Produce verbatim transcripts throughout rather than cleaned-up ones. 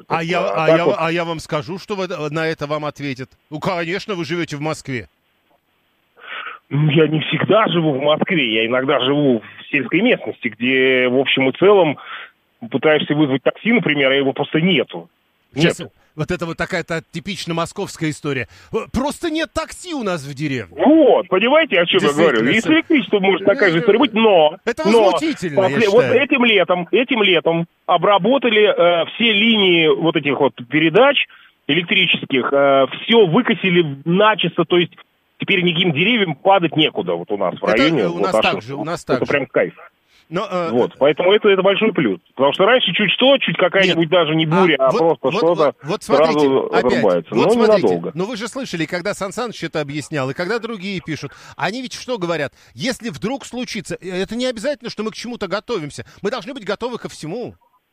А я, а, а, я, вот... а я вам скажу, что вы, на это вам ответят. Ну, конечно, вы живете в Москве. Я не всегда живу в Москве, я иногда живу в сельской местности, где, в общем и целом, пытаешься вызвать такси, например, а его просто нету. Сейчас, Нету. вот это вот такая-то типично московская история. Просто нет такси у нас в деревне. Вот, понимаете, о чем я говорю? И с электричеством может такая же история быть, но... Это но возмутительно, после, я вот считаю. этим летом, этим летом обработали э, все линии вот этих вот передач электрических, э, все выкосили начисто, то есть теперь никаким деревьям падать некуда вот у нас в районе. Это у вот нас аж, так же, у нас так это же. прям кайф. Но, э, Вот, поэтому это, это большой плюс. Потому что раньше чуть что, чуть какая-нибудь Нет. даже не буря, а, а а вот, просто вот, что-то вот, вот смотрите, сразу опять, отрубается. вот Но смотрите, ненадолго. ну вы же слышали, когда Сан Саныч это объяснял, и когда другие пишут, они ведь что говорят? Если вдруг случится, это не обязательно, что мы к чему-то готовимся. Мы должны быть готовы ко всему.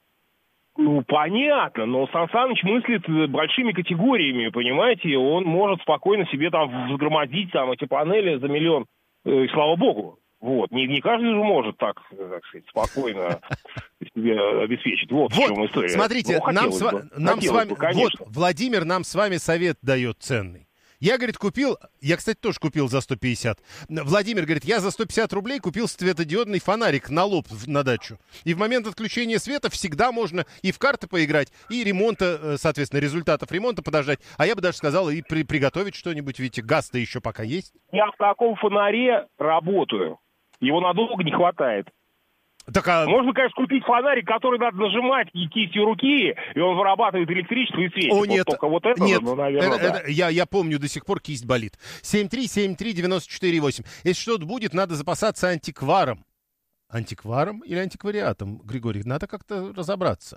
Ну, понятно, но Сан Саныч мыслит большими категориями, понимаете? Он может спокойно себе там взгромодить там эти панели за миллион, э, и слава богу. Вот, не, не каждый же может так, так сказать, спокойно себе обеспечить. Вот, Вот, в чем история. смотрите, ну, нам, с, бы, нам с вами, бы, конечно. вот, Владимир нам с вами совет дает ценный. Я, говорит, купил, я, кстати, тоже купил за сто пятьдесят. Владимир говорит, я за сто пятьдесят рублей купил светодиодный фонарик на лоб на дачу. И в момент отключения света всегда можно и в карты поиграть, и ремонта, соответственно, результатов ремонта подождать. А я бы даже сказал, и при, приготовить что-нибудь, ведь газ-то еще пока есть. Я в таком фонаре работаю. Его надолго не хватает. Так, а... Можно, конечно, купить фонарик, который надо нажимать и кистью руки, и он вырабатывает электричество и светит. О, нет, вот только вот это, нет, ну, наверное, это, да. это, я, я помню, до сих пор кисть болит. семь три семь три девять четыре восемь. Если что-то будет, надо запасаться антикваром. Антикваром или антиквариатом, Григорий? Надо как-то разобраться.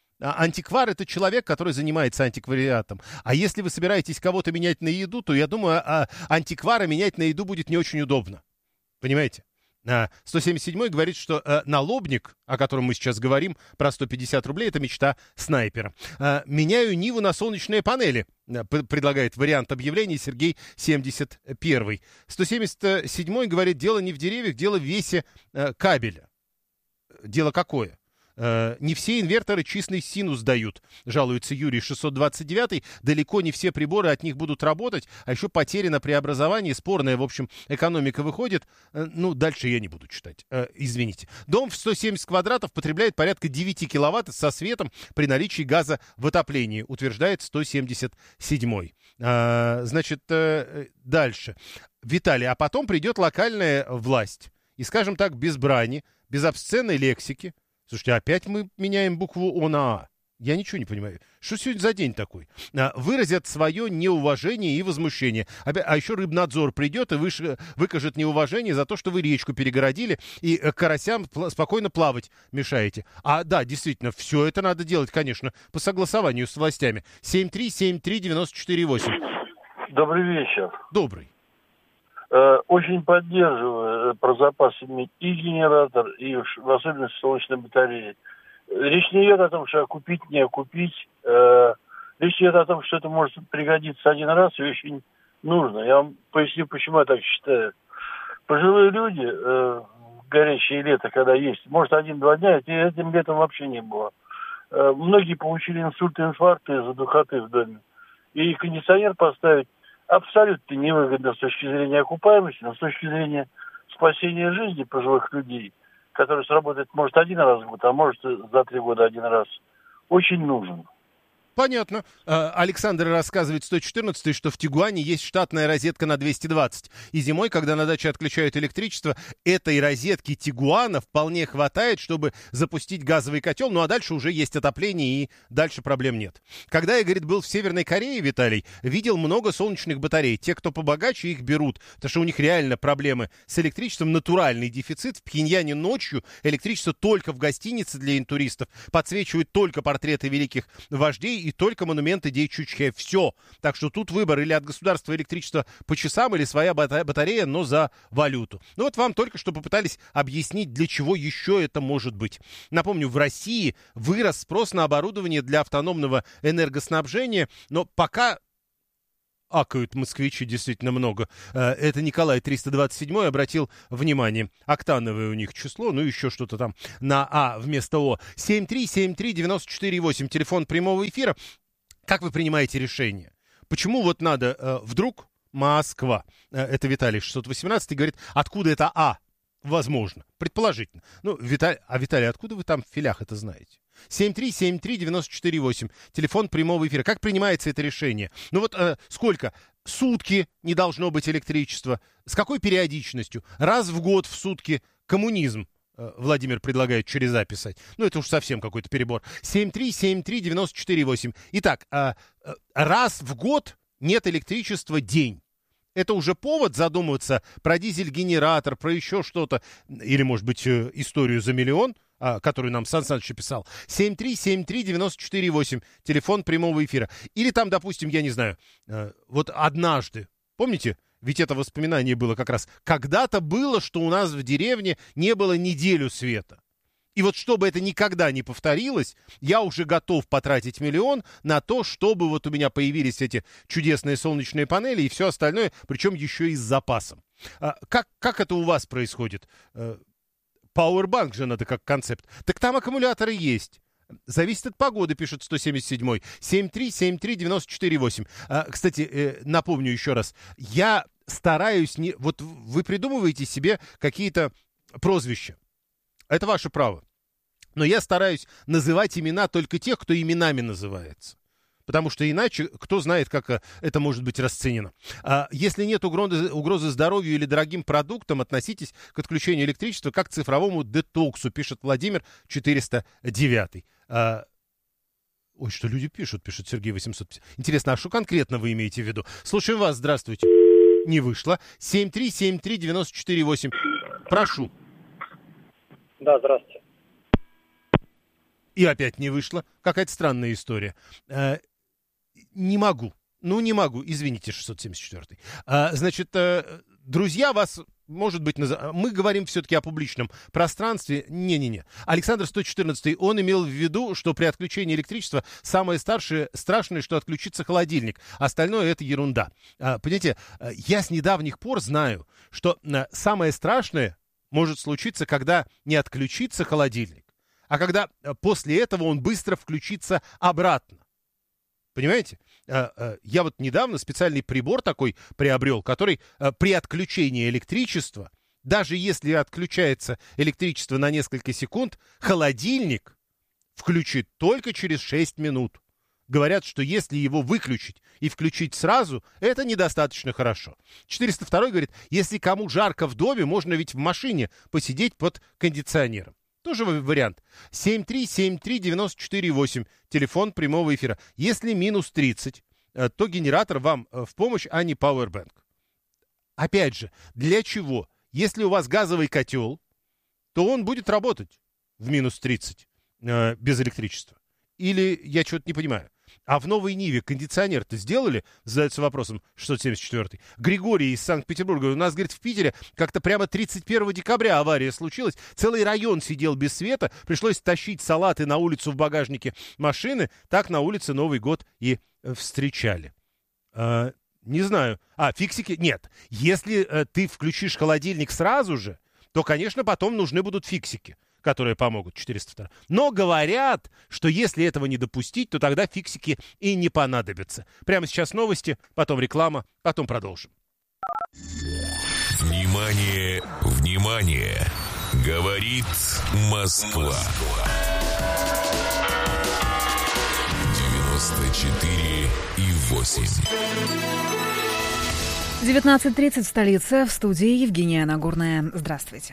А антиквар — это человек, который занимается антиквариатом. А если вы собираетесь кого-то менять на еду, то, я думаю, а антиквара менять на еду будет не очень удобно. Понимаете? сто семьдесят седьмой говорит, что э, налобник, о котором мы сейчас говорим, про сто пятьдесят рублей, это мечта снайпера. Э, меняю Ниву на солнечные панели, э, предлагает вариант объявления Сергей семьдесят первый. сто семьдесят седьмой говорит, дело не в деревьях, дело в весе э, кабеля. Дело какое? Э, не все инверторы чистый синус дают, жалуется Юрий шестьсот двадцать девятый. Далеко не все приборы от них будут работать, а еще потери на преобразовании, спорная, в общем, экономика выходит. Э, ну, дальше я не буду читать, э, извините. Дом в сто семьдесят квадратов потребляет порядка девять киловатт со светом при наличии газа в отоплении, утверждает сто семьдесят седьмой. Э, значит, э, дальше. Виталий, а потом придет локальная власть, и, скажем так, без брани, без обсценной лексики. Слушайте, опять мы меняем букву О на А. Я ничего не понимаю. Что сегодня за день такой? А, выразят свое неуважение и возмущение. А, а еще Рыбнадзор придет и выш... выкажет неуважение за то, что вы речку перегородили и карасям пл- спокойно плавать мешаете. А да, действительно, все это надо делать, конечно, по согласованию с властями. семь три семь три девять четыре восемь. Добрый вечер. Добрый. Очень поддерживаю про запас иметь и генератор, и в особенности солнечные батареи. Речь не идет о том, что купить, не купить. Речь идет о том, что это может пригодиться один раз и очень нужно. Я вам поясню, почему я так считаю. Пожилые люди в горячее лето, когда есть, может один-два дня, этим летом вообще не было. Многие получили инсульты, инфаркты из-за духоты в доме. И кондиционер поставить абсолютно невыгодно с точки зрения окупаемости, но с точки зрения спасения жизни пожилых людей, который сработает, может, один раз в год, а может, за три года один раз, очень нужен. Понятно. Александр рассказывает сто четырнадцатый, что в Тигуане есть штатная розетка на двести двадцать. И зимой, когда на даче отключают электричество, этой розетки Тигуана вполне хватает, чтобы запустить газовый котел. Ну а дальше уже есть отопление, и дальше проблем нет. Когда я, говорит, был в Северной Корее, Виталий, видел много солнечных батарей. Те, кто побогаче, их берут, потому что у них реально проблемы с электричеством, натуральный дефицит. В Пхеньяне ночью электричество только в гостинице для интуристов, подсвечивают только портреты великих вождей и только монументы Дей Чучхе. Все. Так что тут выбор или от государства электричество по часам, или своя батарея, но за валюту. Ну вот вам только что попытались объяснить, для чего еще это может быть. Напомню, в России вырос спрос на оборудование для автономного энергоснабжения, но пока акают москвичи действительно много. Это Николай триста двадцать седьмой обратил внимание. Октановое у них число, ну еще что-то там на А вместо О. семь три семь три девять четыре восемь, телефон прямого эфира. Как вы принимаете решение? Почему вот надо э, вдруг Москва? Э, это Виталий шестьсот восемнадцать говорит, откуда это А? Возможно, предположительно. Ну, Виталий, а Виталий, откуда вы там в филях это знаете? семь три семь три девять четыре восемь, телефон прямого эфира. Как принимается это решение? Ну вот э, сколько? Сутки не должно быть электричества. С какой периодичностью? Раз в год в сутки. Коммунизм. Э, Владимир предлагает через А писать. Ну это уж совсем какой-то перебор. семь три семь три девять четыре восемь. Итак, э, э, раз в год нет электричества день. Это уже повод задумываться про дизель-генератор, про еще что-то. Или, может быть, э, историю за миллион, а, которую нам Сан Саныч писал. семь три семь три девять четыре восемь, телефон прямого эфира. Или там, допустим, я не знаю, э, вот однажды, помните, ведь это воспоминание было как раз, когда-то было, что у нас в деревне не было неделю света. И вот чтобы это никогда не повторилось, я уже готов потратить миллион на то, чтобы вот у меня появились эти чудесные солнечные панели и все остальное, причем еще и с запасом. А, как, как это у вас происходит? Powerbank же надо как концепт. Так там аккумуляторы есть. Зависит от погоды, пишет сто семьдесят седьмой. семь три семь три девять четыре восемь. А, кстати, э, напомню еще раз. Я стараюсь не... Вот вы придумываете себе какие-то прозвища. Это ваше право. Но я стараюсь называть имена только тех, кто именами называется. Потому что иначе, кто знает, как это может быть расценено. А если нет угрозы, угрозы здоровью или дорогим продуктам, относитесь к отключению электричества как к цифровому детоксу, пишет Владимир четыреста девять. А... Ой, что люди пишут, пишет Сергей восемьсот пятьдесят. Интересно, а что конкретно вы имеете в виду? Слушаем вас, здравствуйте. Не вышло. семь три семь три девять четыре восемь. Прошу. Да, здравствуйте. И опять не вышло. Какая-то странная история. Э, не могу. Ну, не могу. Извините, шестьсот семьдесят четвёртый. А, значит, э, друзья вас, может быть, наз... мы говорим все-таки о публичном пространстве. Не-не-не. Александр сто четырнадцатый, он имел в виду, что при отключении электричества самое старшее, страшное, что отключится холодильник. Остальное это ерунда. А, понимаете, я с недавних пор знаю, что а, самое страшное может случиться, когда не отключится холодильник, а когда после этого он быстро включится обратно. Понимаете? Я вот недавно специальный прибор такой приобрел, который при отключении электричества, даже если отключается электричество на несколько секунд, холодильник включит только через шесть минут. Говорят, что если его выключить и включить сразу, это недостаточно хорошо. четыреста второй говорит, если кому жарко в доме, можно ведь в машине посидеть под кондиционером. Тоже вариант. семь три семь три девять четыре восемь, телефон прямого эфира. Если минус тридцать, то генератор вам в помощь, а не Powerbank. Опять же, для чего? Если у вас газовый котел, то он будет работать в минус тридцать э, без электричества. Или я что-то не понимаю. А в новой Ниве кондиционер-то сделали? Задается вопросом шестьсот семьдесят четвёртый. Григорий из Санкт-Петербурга. У нас, говорит, в Питере как-то прямо тридцать первого декабря авария случилась. Целый район сидел без света. Пришлось тащить салаты на улицу в багажнике машины. Так на улице Новый год и встречали. А, не знаю. А, фиксики? Нет. Если а, ты включишь холодильник сразу же, то, конечно, потом нужны будут фиксики, которые помогут. четыреста два. Но говорят, что если этого не допустить, то тогда фиксики и не понадобятся. Прямо сейчас новости, потом реклама, потом продолжим. Внимание, внимание! Говорит Москва. девяносто четыре и восемь. девятнадцать тридцать в столице. В студии Евгения Нагорная. Здравствуйте.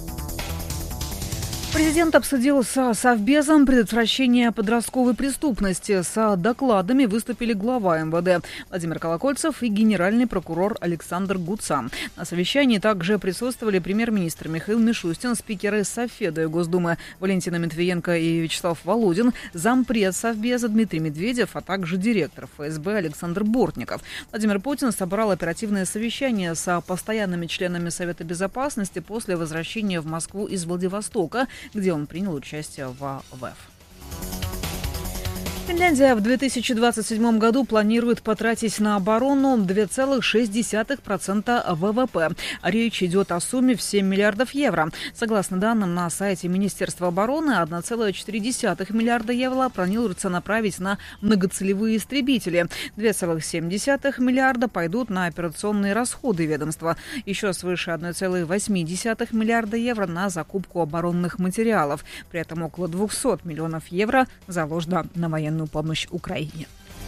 Президент обсудил с Совбезом предотвращение подростковой преступности. С докладами выступили глава эм вэ дэ Владимир Колокольцев и генеральный прокурор Александр Гуца. На совещании также присутствовали премьер-министр Михаил Мишустин, спикеры Совфеда и Госдумы Валентина Матвиенко и Вячеслав Володин, зампред Совбеза Дмитрий Медведев, а также директор эф эс бэ Александр Бортников. Владимир Путин собрал оперативное совещание с постоянными членами Совета Безопасности после возвращения в Москву из Владивостока, где он принял участие в вэ эф. Финляндия в две тысячи двадцать седьмом году планирует потратить на оборону два целых шесть десятых процента вэ вэ пэ. Речь идет о сумме в семь миллиардов евро. Согласно данным на сайте Министерства обороны, один целых четыре десятых миллиарда евро планируется направить на многоцелевые истребители. два целых семь десятых миллиарда пойдут на операционные расходы ведомства. Еще свыше один целых восемь десятых миллиарда евро на закупку оборонных материалов. При этом около двухсот миллионов евро заложено на военную помощь Украине.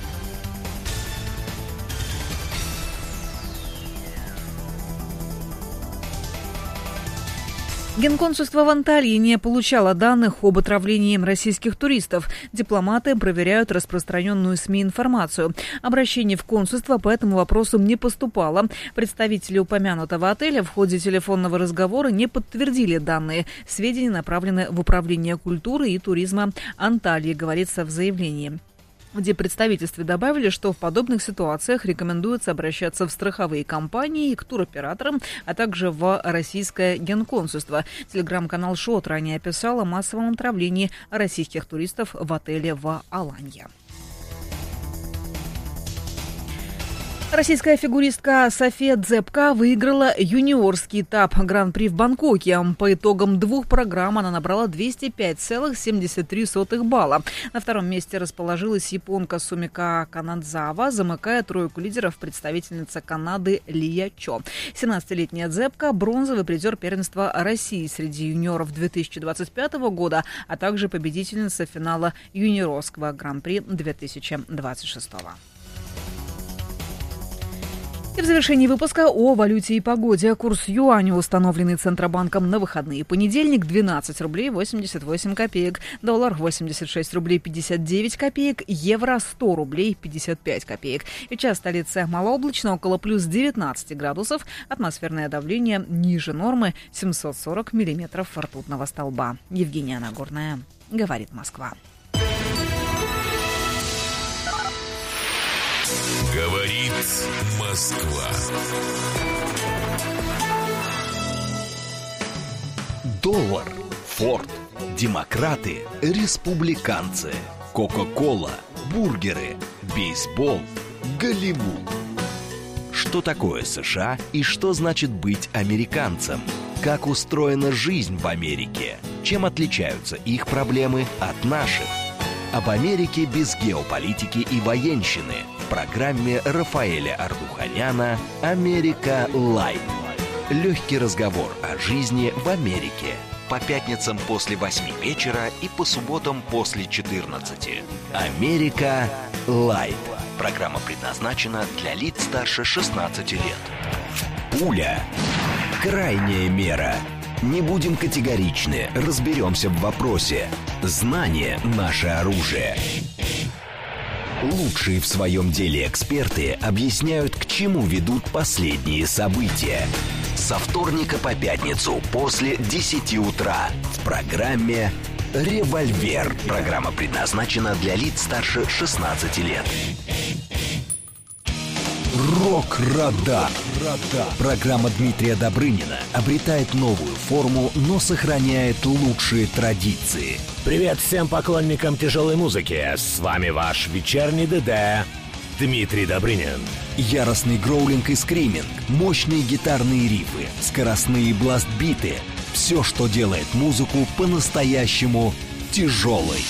Генконсульство в Анталии не получало данных об отравлении российских туристов. Дипломаты проверяют распространенную СМИ информацию. Обращений в консульство по этому вопросу не поступало. Представители упомянутого отеля в ходе телефонного разговора не подтвердили данные. Сведения направлены в Управление культуры и туризма Анталии, говорится в заявлении. Где представительстве добавили, что в подобных ситуациях рекомендуется обращаться в страховые компании и к туроператорам, а также в российское генконсульство. Телеграм-канал ШОТ ранее описал о массовом отравлении российских туристов в отеле в Аланье. Российская фигуристка София Дзепка выиграла юниорский этап Гран-при в Бангкоке. По итогам двух программ она набрала двести пять целых семьдесят три сотых балла. На втором месте расположилась японка Сумика Канадзава, замыкая тройку лидеров представительница Канады Лия Чо. семнадцатилетняя Дзепка – бронзовый призер первенства России среди юниоров две тысячи двадцать пятого года, а также победительница финала юниорского Гран-при две тысячи двадцать шестого. И в завершении выпуска о валюте и погоде. Курс юаня, установленный Центробанком на выходные. Понедельник – двенадцать рублей восемьдесят восемь копеек. Доллар – восемьдесят шесть рублей пятьдесят девять копеек. Евро – сто рублей пятьдесят пять копеек. Сейчас в столице малооблачно, около плюс девятнадцать градусов. Атмосферное давление ниже нормы – семьсот сорок миллиметров ртутного столба. Евгения Нагорная, говорит Москва. Говорит Москва. Доллар, Форд, демократы, республиканцы, Кока-кола, бургеры, бейсбол, Голливуд. Что такое США и что значит быть американцем? Как устроена жизнь в Америке? Чем отличаются их проблемы от наших? Об Америке без геополитики и военщины в программе Рафаэля Ардуханяна «Америка Лайт». Легкий разговор о жизни в Америке. По пятницам после восьми вечера и по субботам после четырнадцати. «Америка Лайт». Программа предназначена для лиц старше шестнадцати лет. Пуля. Крайняя мера. Не будем категоричны, разберемся в вопросе. Знание – наше оружие. Лучшие в своем деле эксперты объясняют, к чему ведут последние события. Со вторника по пятницу после десяти утра в программе «Револьвер». Программа предназначена для лиц старше шестнадцати лет. Рок-радар. Программа Дмитрия Добрынина обретает новую форму, но сохраняет лучшие традиции. Привет всем поклонникам тяжелой музыки. С вами ваш вечерний ДД Дмитрий Добрынин. Яростный гроулинг и скриминг, мощные гитарные рифы, скоростные бласт-биты. Все, что делает музыку по-настоящему тяжелой.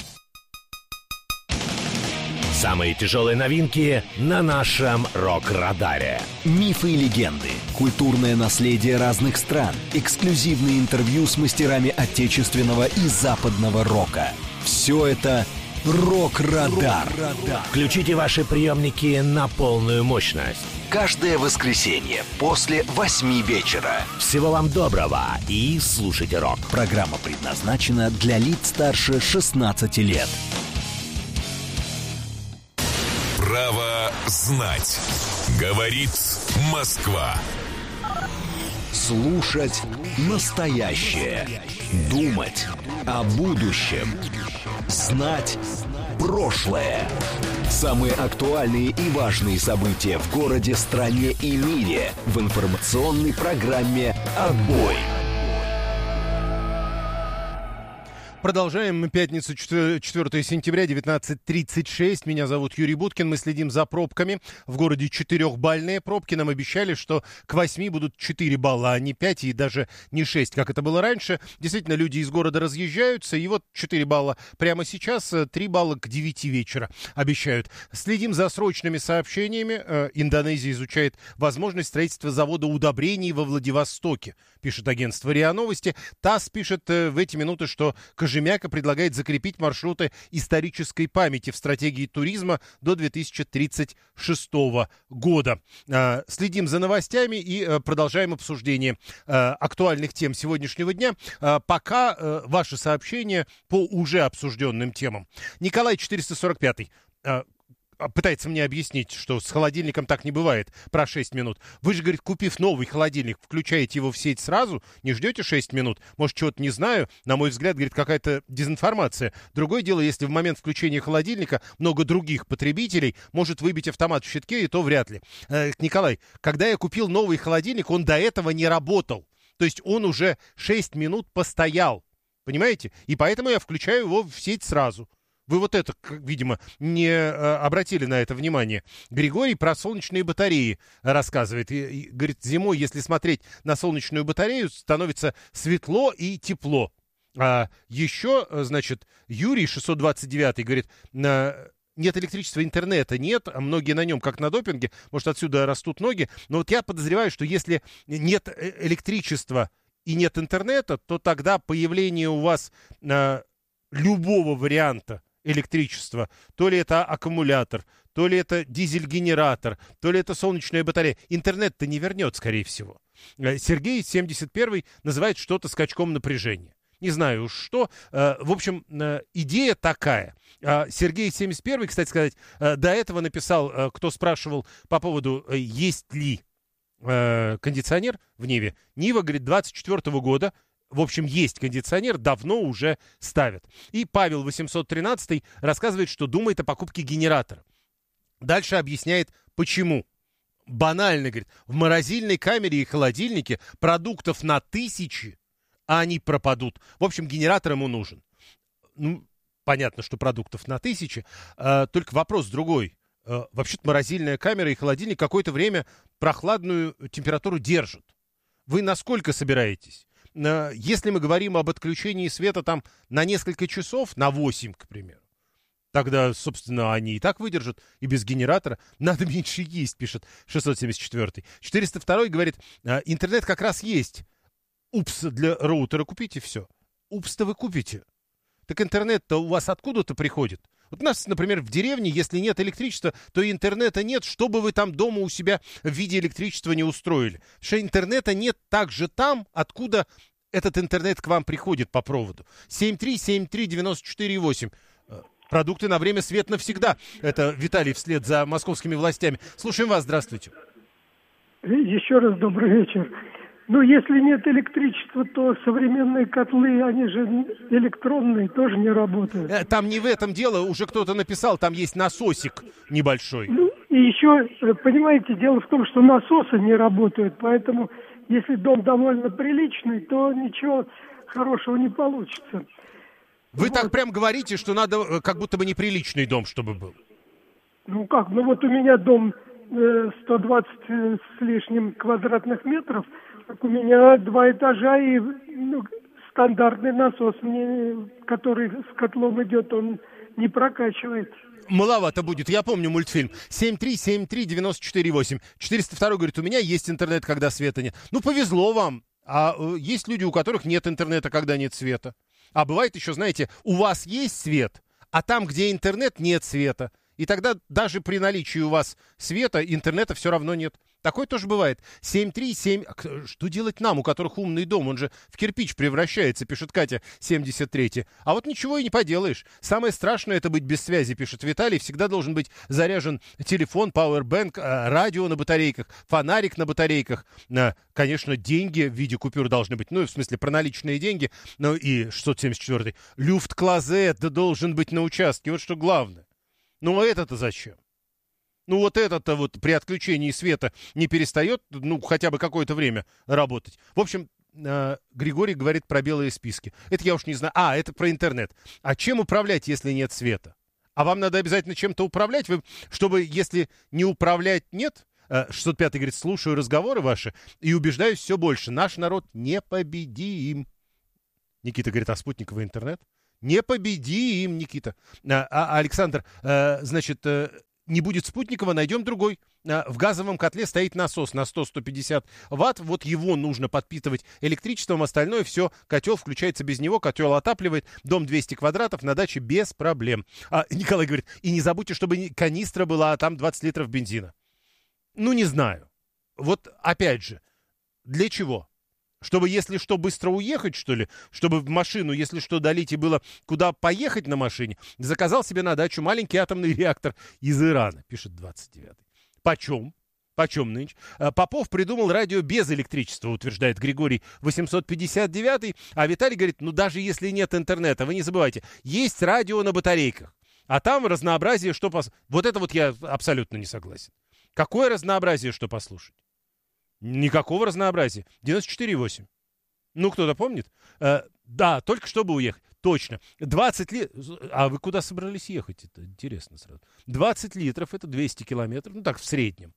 Самые тяжелые новинки на нашем рок-радаре. Мифы и легенды, культурное наследие разных стран, эксклюзивные интервью с мастерами отечественного и западного рока. Все это «Рок-радар». Включите ваши приемники на полную мощность. Каждое воскресенье после восьми вечера. Всего вам доброго и слушайте рок. Программа предназначена для лиц старше шестнадцати лет. Право знать. Говорит Москва. Слушать настоящее. Думать о будущем. Знать прошлое. Самые актуальные и важные события в городе, стране и мире в информационной программе «Отбой». Продолжаем. Пятницу, четвёртого сентября, девятнадцать тридцать шесть. Меня зовут Юрий Буткин. Мы следим за пробками. В городе четырехбальные пробки. Нам обещали, что к восьми будут четыре балла, а не пять и даже не шесть, как это было раньше. Действительно, люди из города разъезжаются. И вот четыре балла прямо сейчас, три балла к девяти вечера обещают. Следим за срочными сообщениями. Индонезия изучает возможность строительства завода удобрений во Владивостоке, пишет агентство РИА Новости. ТАСС пишет в эти минуты, что Кожемяка предлагает закрепить маршруты исторической памяти в стратегии туризма до две тысячи тридцать шестого года. Следим за новостями и продолжаем обсуждение актуальных тем сегодняшнего дня. Пока ваши сообщения по уже обсужденным темам. Николай четыреста сорок пятый пытается мне объяснить, что с холодильником так не бывает, про шесть минут. Вы же, говорит, купив новый холодильник, включаете его в сеть сразу, не ждете шесть минут? Может, чего-то не знаю. На мой взгляд, говорит, какая-то дезинформация. Другое дело, если в момент включения холодильника много других потребителей может выбить автомат в щитке, и то вряд ли. Э, Николай, когда я купил новый холодильник, он до этого не работал. То есть он уже шесть минут постоял. Понимаете? И поэтому я включаю его в сеть сразу. Вы вот это, видимо, не а, обратили на это внимание. Григорий про солнечные батареи рассказывает. И, и, говорит, зимой, если смотреть на солнечную батарею, становится светло и тепло. А еще, значит, Юрий шестьсот двадцать девятый говорит, нет электричества, интернета нет, а многие на нем как на допинге, может, отсюда растут ноги. Но вот я подозреваю, что если нет электричества и нет интернета, то тогда появление у вас а, любого варианта электричества, то ли это аккумулятор, то ли это дизель-генератор, то ли это солнечная батарея. Интернет-то не вернет, скорее всего. Сергей семьдесят первый называет что-то скачком напряжения. Не знаю уж что. В общем, идея такая. Сергей семьдесят первый, кстати сказать, до этого написал, кто спрашивал по поводу, есть ли кондиционер в Ниве. Нива, говорит, двадцать четвёртого года. В общем, есть кондиционер, давно уже ставят. И Павел восемьсот тринадцатый рассказывает, что думает о покупке генератора. Дальше объясняет, почему. Банально, говорит, в морозильной камере и холодильнике продуктов на тысячи, а они пропадут. В общем, генератор ему нужен. Ну, понятно, что продуктов на тысячи, а, только вопрос другой. А, вообще-то морозильная камера и холодильник какое-то время прохладную температуру держат. Вы насколько собираетесь? Если мы говорим об отключении света там на несколько часов, на восемь, к примеру, тогда, собственно, они и так выдержат, и без генератора. Надо меньше есть, пишет шестьсот семьдесят четвёртый. четыреста второй говорит, интернет как раз есть. Упс для роутера купите, все. Упс-то вы купите. Так интернет-то у вас откуда-то приходит. Вот у нас, например, в деревне, если нет электричества, то и интернета нет, что бы вы там дома у себя в виде электричества не устроили. Потому что интернета нет также там, откуда этот интернет к вам приходит по проводу. семь три семь три девять четыре восемь. Продукты на время, свет навсегда. Это Виталий вслед за московскими властями. Слушаем вас, здравствуйте. Еще раз добрый вечер. Ну, если нет электричества, то современные котлы, они же электронные, тоже не работают. Там не в этом дело, уже кто-то написал, там есть насосик небольшой. Ну, и еще, понимаете, дело в том, что насосы не работают, поэтому если дом довольно приличный, то ничего хорошего не получится. Вы вот. Так прям говорите, что надо как будто бы неприличный дом, чтобы был. Ну как, ну вот у меня дом сто двадцать с лишним квадратных метров, так у меня два этажа и ну, стандартный насос, мне, который с котлом идет, он не прокачивает. Маловато будет, я помню мультфильм. семь три семь три девять четыре восемь. четыреста второй говорит, у меня есть интернет, когда света нет. Ну, повезло вам. А э, есть люди, у которых нет интернета, когда нет света. А бывает еще, знаете, у вас есть свет, а там, где интернет, нет света. И тогда даже при наличии у вас света, интернета все равно нет. Такое тоже бывает. семь три семь... Что делать нам, у которых умный дом? Он же в кирпич превращается, пишет Катя семьдесят третий. А вот ничего и не поделаешь. Самое страшное — это быть без связи, пишет Виталий. Всегда должен быть заряжен телефон, пауэрбэнк, радио на батарейках, фонарик на батарейках. Конечно, деньги в виде купюр должны быть. Ну, в смысле, проналичные деньги. Ну и шестьсот семьдесят четвёртый. Люфт-клозет должен быть на участке. Вот что главное. Ну, а это-то зачем? Ну, вот это-то вот при отключении света не перестает, ну, хотя бы какое-то время работать. В общем, э, Григорий говорит про белые списки. Это я уж не знаю. А, это про интернет. А чем управлять, если нет света? А вам надо обязательно чем-то управлять, вы, чтобы, если не управлять нет... шестьсот пятый говорит, слушаю разговоры ваши и убеждаюсь все больше. Наш народ непобедим. Никита говорит, а спутниковый интернет? Непобедим, Никита. А, а Александр, а, значит, а, не будет спутникового, найдем другой. А, в газовом котле стоит насос на сто - сто пятьдесят ватт. Вот его нужно подпитывать электричеством, остальное все, котел включается без него, котел отапливает, дом двести квадратов, на даче без проблем. А Николай говорит, и не забудьте, чтобы канистра была, а там двадцать литров бензина. Ну, не знаю. Вот опять же, для чего? Чтобы, если что, быстро уехать, что ли? Чтобы в машину, если что, долить и было куда поехать на машине? Заказал себе на дачу маленький атомный реактор из Ирана, пишет двадцать девятый. Почем? Почем нынче? Попов придумал радио без электричества, утверждает Григорий восемьсот пятьдесят девятый. А Виталий говорит, ну, даже если нет интернета, вы не забывайте, есть радио на батарейках. А там разнообразие, что... Пос... Вот это вот я абсолютно не согласен. Какое разнообразие, что послушать? Никакого разнообразия. девяносто четыре восемь. Ну, кто-то помнит? Э, да, только чтобы уехать. Точно. двадцать литров. А вы куда собрались ехать? Это интересно сразу. двадцать литров, это двести километров. Ну, так, в среднем.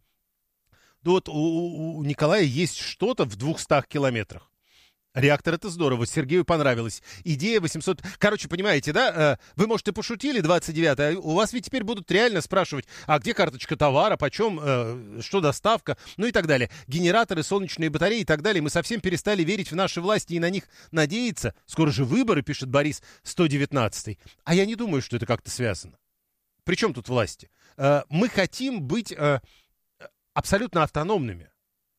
Ну, вот у, у Николая есть что-то в двухстах километрах. Реактор — это здорово, Сергею понравилось. Идея восемьсот... Короче, понимаете, да? Вы, может, и пошутили, двадцать девятый, а у вас ведь теперь будут реально спрашивать, а где карточка товара, почем, э, что доставка, ну и так далее. Генераторы, солнечные батареи и так далее. Мы совсем перестали верить в наши власти и на них надеяться. Скоро же выборы, пишет Борис сто девятнадцатый. А я не думаю, что это как-то связано. При чем тут власти? Э, мы хотим быть э, абсолютно автономными.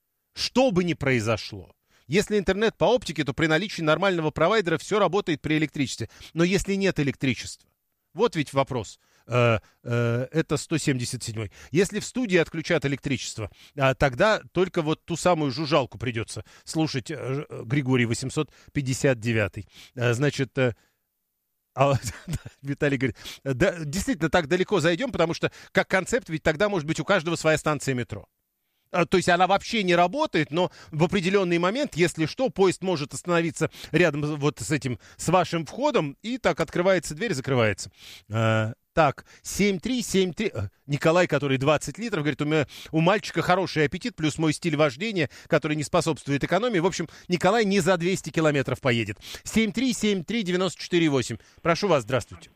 Что бы ни произошло. Если интернет по оптике, то при наличии нормального провайдера все работает при электричестве. Но если нет электричества, вот ведь вопрос. Э, э, это сто семьдесят седьмой. Если в студии отключат электричество, э, тогда только вот ту самую жужжалку придется слушать. э, Григорий восемьсот пятьдесят девятый. Э, значит... Э, А, Виталий говорит, да, действительно так далеко зайдем, потому что как концепт, ведь тогда может быть у каждого своя станция метро. То есть она вообще не работает, но в определенный момент, если что, поезд может остановиться рядом вот с этим, с вашим входом, и так открывается дверь, закрывается. А, так, семь три семь три... Николай, который двадцать литров, говорит, у меня у мальчика хороший аппетит, плюс мой стиль вождения, который не способствует экономии. В общем, Николай не за двести километров поедет. семь три семь три девяносто четыре восемь. Прошу вас, здравствуйте.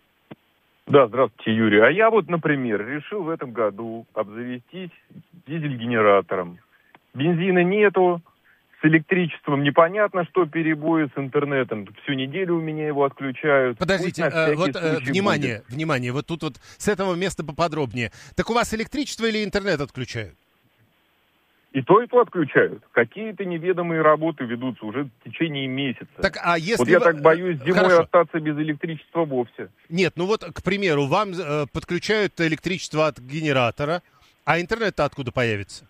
Да, здравствуйте, Юрий. А я вот, например, решил в этом году обзавестись дизель-генератором. Бензина нету, с электричеством непонятно, что перебои, с интернетом. Всю неделю у меня его отключают. Подождите, э, вот э, внимание, будет. внимание, вот тут вот с этого места поподробнее. Так у вас электричество или интернет отключают? И то, и то отключают. Какие-то неведомые работы ведутся уже в течение месяца. Так, а если вот я вы... так боюсь зимой Хорошо. остаться без электричества вовсе. Нет, ну вот, к примеру, вам э, подключают электричество от генератора, а интернет-то откуда появится?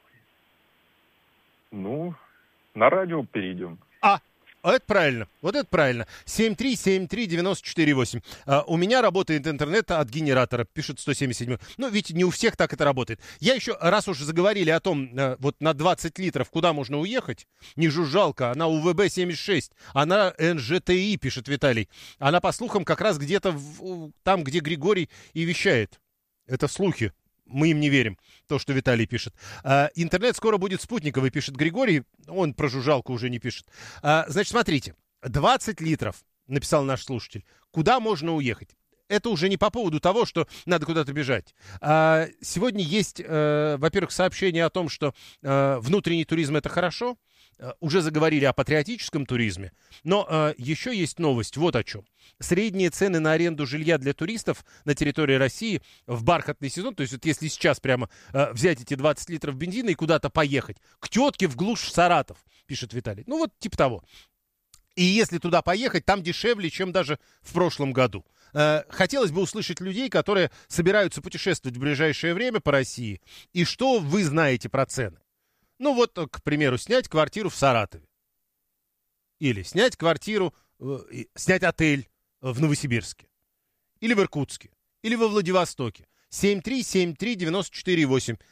Ну, на радио перейдем. А, это правильно, вот это правильно. семь три семь три девяносто четыре восемь. А, у меня работает интернет от генератора, пишет сто семьдесят седьмой. Ну, ведь не у всех так это работает. Я еще, раз уж заговорили о том, а, вот на двадцать литров, куда можно уехать, не жужжалка, она У В Б семьдесят шесть, она Н Ж Т И, пишет Виталий. Она, по слухам, как раз где-то в, там, где Григорий и вещает. Это слухи. Мы им не верим, то, что Виталий пишет. А, интернет скоро будет спутниковый, пишет Григорий. Он про жужжалку уже не пишет. А, значит, смотрите. двадцать литров, написал наш слушатель. Куда можно уехать? Это уже не по поводу того, что надо куда-то бежать. А, сегодня есть, э, во-первых, сообщение о том, что э, внутренний туризм — это хорошо. Э, уже заговорили о патриотическом туризме. Но э, еще есть новость вот о чем. Средние цены на аренду жилья для туристов на территории России в бархатный сезон, то есть вот если сейчас прямо э, взять эти двадцать литров бензина и куда-то поехать, к тетке в глушь Саратов, пишет Виталий. Ну вот типа того. И если туда поехать, там дешевле, чем даже в прошлом году. Э, хотелось бы услышать людей, которые собираются путешествовать в ближайшее время по России, и что вы знаете про цены. Ну вот, к примеру, снять квартиру в Саратове. Или снять квартиру, э, снять отель в Новосибирске. Или в Иркутске. Или во Владивостоке. семь три семь три девяносто четыре восемь.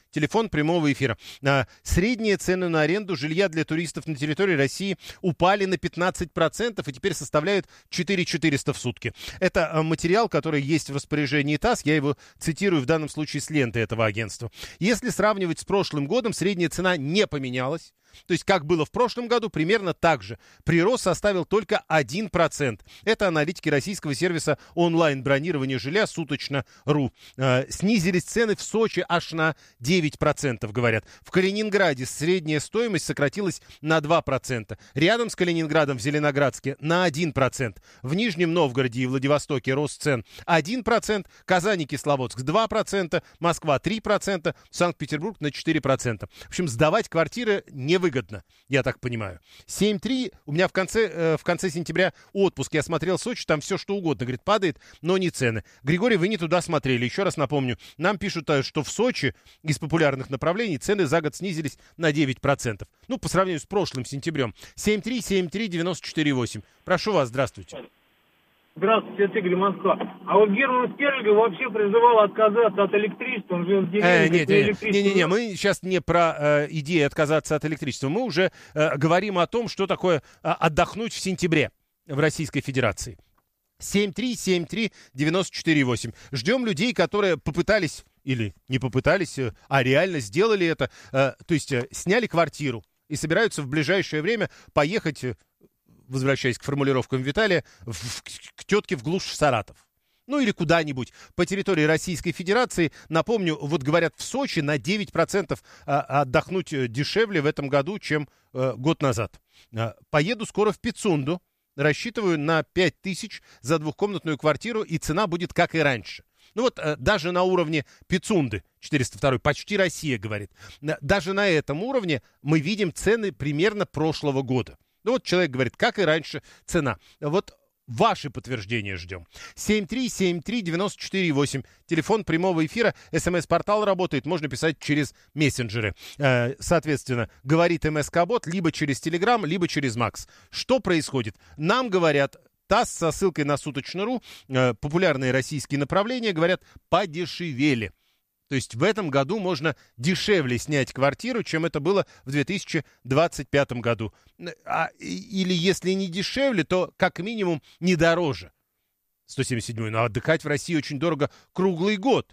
телефон прямого эфира. А, средние цены на аренду жилья для туристов на территории России упали на пятнадцать процентов и теперь составляют четыре тысячи четыреста в сутки. Это а, материал, который есть в распоряжении ТАСС, я его цитирую в данном случае с ленты этого агентства. Если сравнивать с прошлым годом, средняя цена не поменялась. То есть, как было в прошлом году, примерно так же. Прирост составил только один процент. Это аналитики российского сервиса онлайн-бронирования жилья «Суточно.ру». Э, снизились цены в Сочи аж на девять процентов, говорят. В Калининграде средняя стоимость сократилась на два процента. Рядом с Калининградом в Зеленоградске на один процент. В Нижнем Новгороде и Владивостоке рост цен один процент. Казань и Кисловодск два процента. Москва три процента. Санкт-Петербург на четыре процента. В общем, сдавать квартиры не выгодно, я так понимаю. семь три, у меня в конце, э, в конце сентября отпуск, я смотрел Сочи, там все что угодно, говорит, падает, но не цены. Григорий, вы не туда смотрели, еще раз напомню, нам пишут, что в Сочи из популярных направлений цены за год снизились на девять процентов. Ну, по сравнению с прошлым сентябрем. семь три семь три девяносто четыре восемь. Прошу вас, здравствуйте. Здравствуйте, это Игорь, Москва. А вот Герман Стерлигов вообще призывал отказаться от электричества. Он живет в деревне, э, нет, нет, нет, нет, нет, мы сейчас не про э, идею отказаться от электричества. Мы уже э, говорим о том, что такое э, отдохнуть в сентябре в Российской Федерации. семь три семь три девяносто четыре восемь. Ждем людей, которые попытались, или не попытались, э, а реально сделали это. Э, то есть э, сняли квартиру и собираются в ближайшее время поехать... Э, возвращаясь к формулировкам Виталия, в, в, к тетке в глушь Саратов. Ну или куда-нибудь по территории Российской Федерации. Напомню, вот говорят, в Сочи на девять процентов а, отдохнуть дешевле в этом году, чем а, год назад. А, поеду скоро в Пицунду. Рассчитываю на пять тысяч за двухкомнатную квартиру, и цена будет как и раньше. Ну вот а, даже на уровне Пицунды, четыреста второй, почти Россия, говорит. Даже на этом уровне мы видим цены примерно прошлого года. Ну вот человек говорит, как и раньше, цена. Вот ваши подтверждения ждем. семь три семь три девяносто четыре восемь. Телефон прямого эфира. СМС-портал работает. Можно писать через мессенджеры. Э, соответственно, говорит МСК-бот либо через Телеграм, либо через Макс. Что происходит? Нам говорят... ТАСС со ссылкой на Суточно.ру, э, популярные российские направления, говорят, подешевели. То есть в этом году можно дешевле снять квартиру, чем это было в две тысячи двадцать пятом году. А, или если не дешевле, то как минимум не дороже. сто семьдесят седьмой. Но отдыхать в России очень дорого круглый год.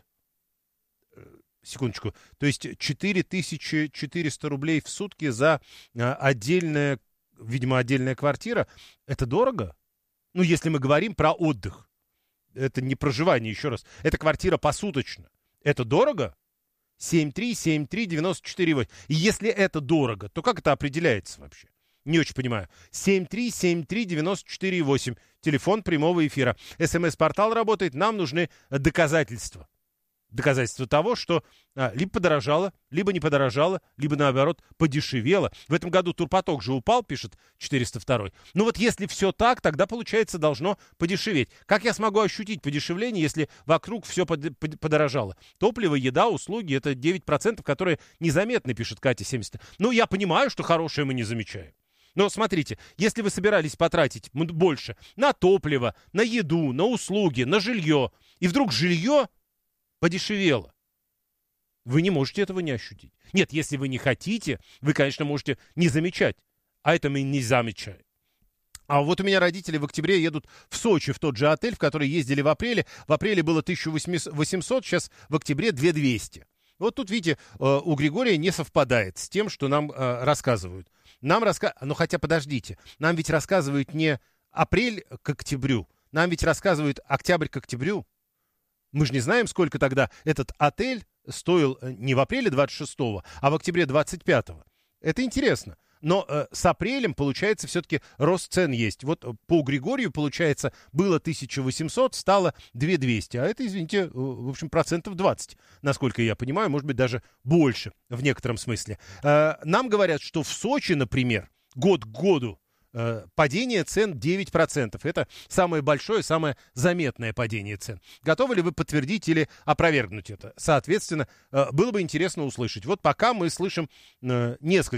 Секундочку. То есть четыре тысячи четыреста рублей в сутки за отдельная, видимо, отдельная квартира. Это дорого? Ну, если мы говорим про отдых. Это не проживание, еще раз. Это квартира посуточно. Это дорого? семь три семь три девяносто четыре восемь. И если это дорого, то как это определяется вообще? Не очень понимаю. семь три семь три девяносто четыре восемь. Телефон прямого эфира. СМС-портал работает. Нам нужны доказательства. Доказательства того, что а, либо подорожало, либо не подорожало, либо, наоборот, подешевело. В этом году турпоток же упал, пишет четыреста второй. Ну вот если все так, тогда, получается, должно подешеветь. Как я смогу ощутить подешевление, если вокруг все под, под, подорожало? Топливо, еда, услуги — это девять процентов, которые незаметны, пишет Катя семьдесят. Ну, я понимаю, что хорошее мы не замечаем. Но смотрите, если вы собирались потратить больше на топливо, на еду, на услуги, на жилье, и вдруг жилье подешевело, вы не можете этого не ощутить. Нет, если вы не хотите, вы, конечно, можете не замечать. А это мы не замечаем. А вот у меня родители в октябре едут в Сочи, в тот же отель, в который ездили в апреле. В апреле было тысяча восемьсот, сейчас в октябре две тысячи двести. Вот тут, видите, у Григория не совпадает с тем, что нам рассказывают. Нам рассказывают, ну хотя подождите, нам ведь рассказывают не апрель к октябрю, нам ведь рассказывают октябрь к октябрю. Мы же не знаем, сколько тогда этот отель стоил не в апреле двадцать шестого, а в октябре двадцать пятого. Это интересно. Но э, с апрелем, получается, все-таки рост цен есть. Вот по Григорию, получается, было тысяча восемьсот, стало две тысячи двести. А это, извините, в общем, процентов двадцать, насколько я понимаю, может быть, даже больше в некотором смысле. Э, нам говорят, что в Сочи, например, год к году падение цен девять процентов. Это самое большое, самое заметное падение цен. Готовы ли вы подтвердить или опровергнуть это? Соответственно, было бы интересно услышать. Вот пока мы слышим несколько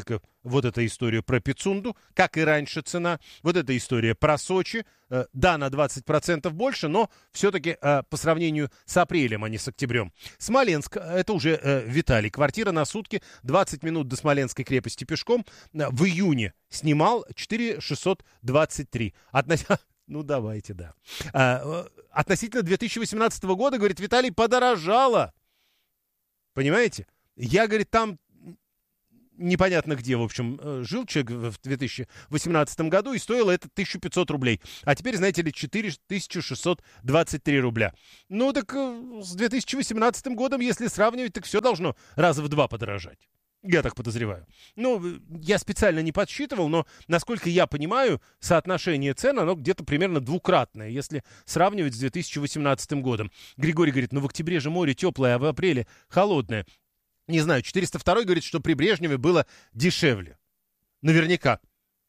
Вот эта история про Пицунду, как и раньше цена. Вот эта история про Сочи. Э, да, на двадцать процентов больше, но все-таки э, по сравнению с апрелем, а не с октябрем. Смоленск, это уже э, Виталий. Квартира на сутки, двадцать минут до Смоленской крепости пешком. Э, в июне снимал четыре тысячи шестьсот двадцать три. Относ... Ну, давайте, да. Э, относительно две тысячи восемнадцатого года, говорит Виталий, подорожало. Понимаете? Я, говорит, там... непонятно где, в общем, жил человек в две тысячи восемнадцатом году, и стоило это тысяча пятьсот рублей. А теперь, знаете ли, четыре тысячи шестьсот двадцать три рубля. Ну, так с две тысячи восемнадцатым годом, если сравнивать, так все должно раза в два подорожать. Я так подозреваю. Ну, я специально не подсчитывал, но, насколько я понимаю, соотношение цен, оно где-то примерно двукратное, если сравнивать с две тысячи восемнадцатым годом. Григорий говорит, ну, в октябре же море теплое, а в апреле холодное. Не знаю, четыреста второй говорит, что при Брежневе было дешевле. Наверняка.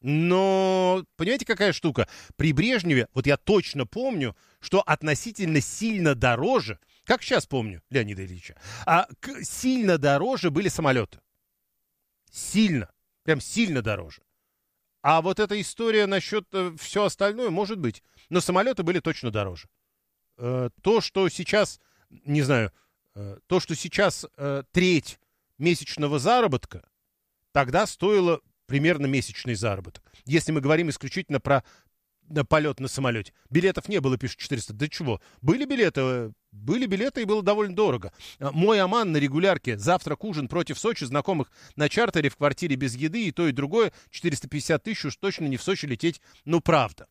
Но, понимаете, какая штука? При Брежневе, вот я точно помню, что относительно сильно дороже, как сейчас помню Леонида Ильича, а к, сильно дороже были самолеты. Сильно. Прям сильно дороже. А вот эта история насчет э, все остальное, может быть. Но самолеты были точно дороже. Э, то, что сейчас, не знаю... То, что сейчас э, треть месячного заработка, тогда стоило примерно месячный заработок. Если мы говорим исключительно про э, полет на самолете. Билетов не было, пишет четыреста. Да чего? Были билеты, были билеты и было довольно дорого. Мой Оман на регулярке, завтрак, ужин против Сочи, знакомых на чартере в квартире без еды, и то, и другое, четыреста пятьдесят тысяч, уж точно не в Сочи лететь, ну правда.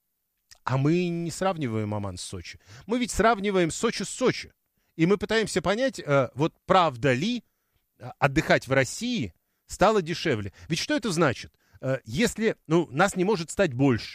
А мы не сравниваем Оман с Сочи. Мы ведь сравниваем Сочи с Сочи. И мы пытаемся понять, э, вот правда ли отдыхать в России стало дешевле. Ведь что это значит? Э, если ну, нас не может стать больше,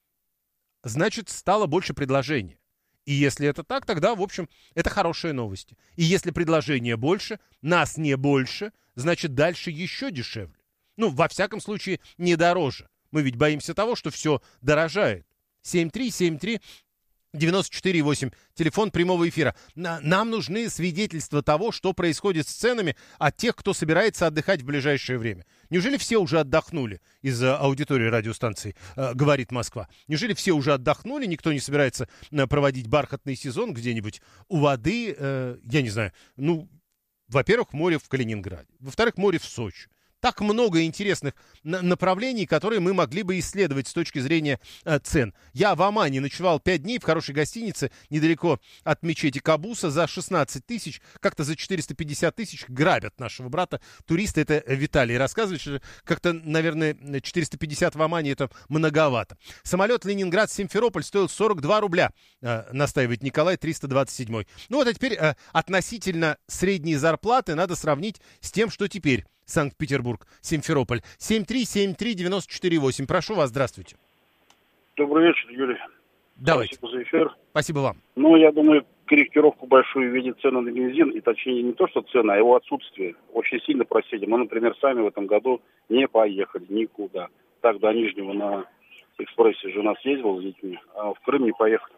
значит, стало больше предложений. И если это так, тогда, в общем, это хорошие новости. И если предложения больше, нас не больше, значит, дальше еще дешевле. Ну, во всяком случае, не дороже. Мы ведь боимся того, что все дорожает. семь три семь три девяносто четыре восемь, телефон прямого эфира. Нам нужны свидетельства того, что происходит с ценами от тех, кто собирается отдыхать в ближайшее время. Неужели все уже отдохнули из аудитории радиостанции «Говорит Москва»? Неужели все уже отдохнули, никто не собирается проводить бархатный сезон где-нибудь у воды, я не знаю, ну, во-первых, море в Калининграде, во-вторых, море в Сочи. Так много интересных на- направлений, которые мы могли бы исследовать с точки зрения э, цен. Я в Омане ночевал пять дней в хорошей гостинице недалеко от мечети Кабуса за шестнадцать тысяч. Как-то за четыреста пятьдесят тысяч грабят нашего брата туриста. Это Виталий рассказывает, что как-то, наверное, четыреста пятьдесят в Омане это многовато. Самолет Ленинград-Симферополь стоил сорок два рубля, э, настаивает Николай, триста двадцать семь. Ну вот, а теперь э, относительно средней зарплаты надо сравнить с тем, что теперь. Санкт-Петербург, Симферополь. семь три семь три девяносто четыре восемь. Прошу вас, здравствуйте. Добрый вечер, Юрий. Давайте. Спасибо за эфир. Спасибо вам. Ну, я думаю, корректировку большую видит цены на бензин, и точнее не то, что цена, а его отсутствие. Очень сильно просели. Мы, например, сами в этом году не поехали никуда. Так, до Нижнего на экспрессе жена съездила с детьми, а в Крым не поехали.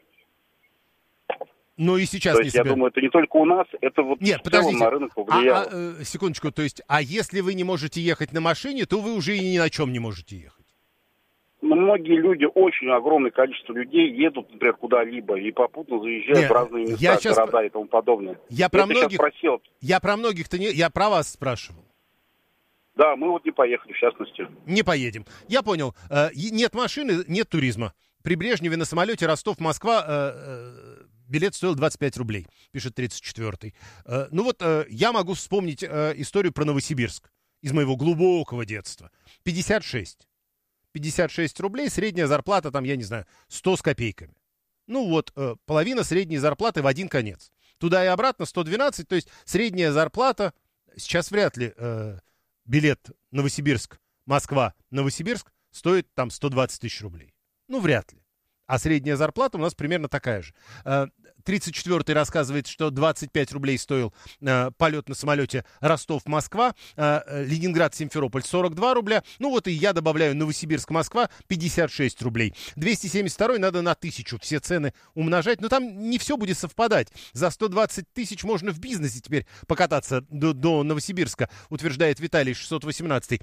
Ну и сейчас то не есть, себя... я думаю, это не только у нас, это вот Нет, в целом подождите. на рынок повлияло. А, а, э, секундочку, то есть, а если вы не можете ехать на машине, то вы уже и ни на чем не можете ехать? Многие люди, очень огромное количество людей едут, например, куда-либо и попутно заезжают Нет, в разные места, я сейчас... города и тому подобное. Я про это многих... сейчас просел. Я про многих-то не... Я про вас спрашивал. Да, мы вот не поехали, в частности. Не поедем. Я понял. Э, нет машины, нет туризма. При Брежневе на самолете Ростов-Москва... Э, э, билет стоил двадцать пять рублей, пишет тридцать четвёртый. Э, ну вот э, я могу вспомнить э, историю про Новосибирск из моего глубокого детства. пятьдесят шесть. пятьдесят шесть рублей, средняя зарплата там, я не знаю, сто с копейками. Ну вот, э, половина средней зарплаты в один конец. Туда и обратно сто двенадцать, то есть средняя зарплата, сейчас вряд ли э, билет Новосибирск, Москва, Новосибирск стоит там сто двадцать тысяч рублей. Ну, вряд ли. А средняя зарплата у нас примерно такая же. тридцать четвёртый рассказывает, что двадцать пять рублей стоил э, полет на самолете Ростов-Москва, э, Ленинград-Симферополь сорок два рубля. Ну вот и я добавляю Новосибирск-Москва пятьдесят шесть рублей. двести семьдесят второй надо на тысячу все цены умножать, но там не все будет совпадать. За сто двадцать тысяч можно в бизнесе теперь покататься до, до Новосибирска, утверждает Виталий шестьсот восемнадцатый.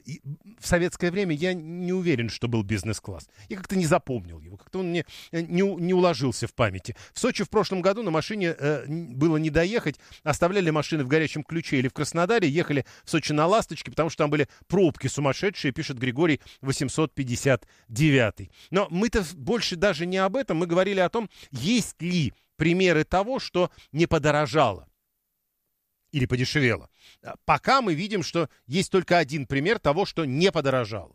В советское время я не уверен, что был бизнес-класс. Я как-то не запомнил его, как-то он мне не, не уложился в памяти. В Сочи в прошлом году на машине э, было не доехать, оставляли машины в Горячем Ключе или в Краснодаре, ехали в Сочи на Ласточке, потому что там были пробки сумасшедшие, пишет Григорий восемьсот пятьдесят девятый. Но мы-то больше даже не об этом, мы говорили о том, есть ли примеры того, что не подорожало или подешевело. Пока мы видим, что есть только один пример того, что не подорожало.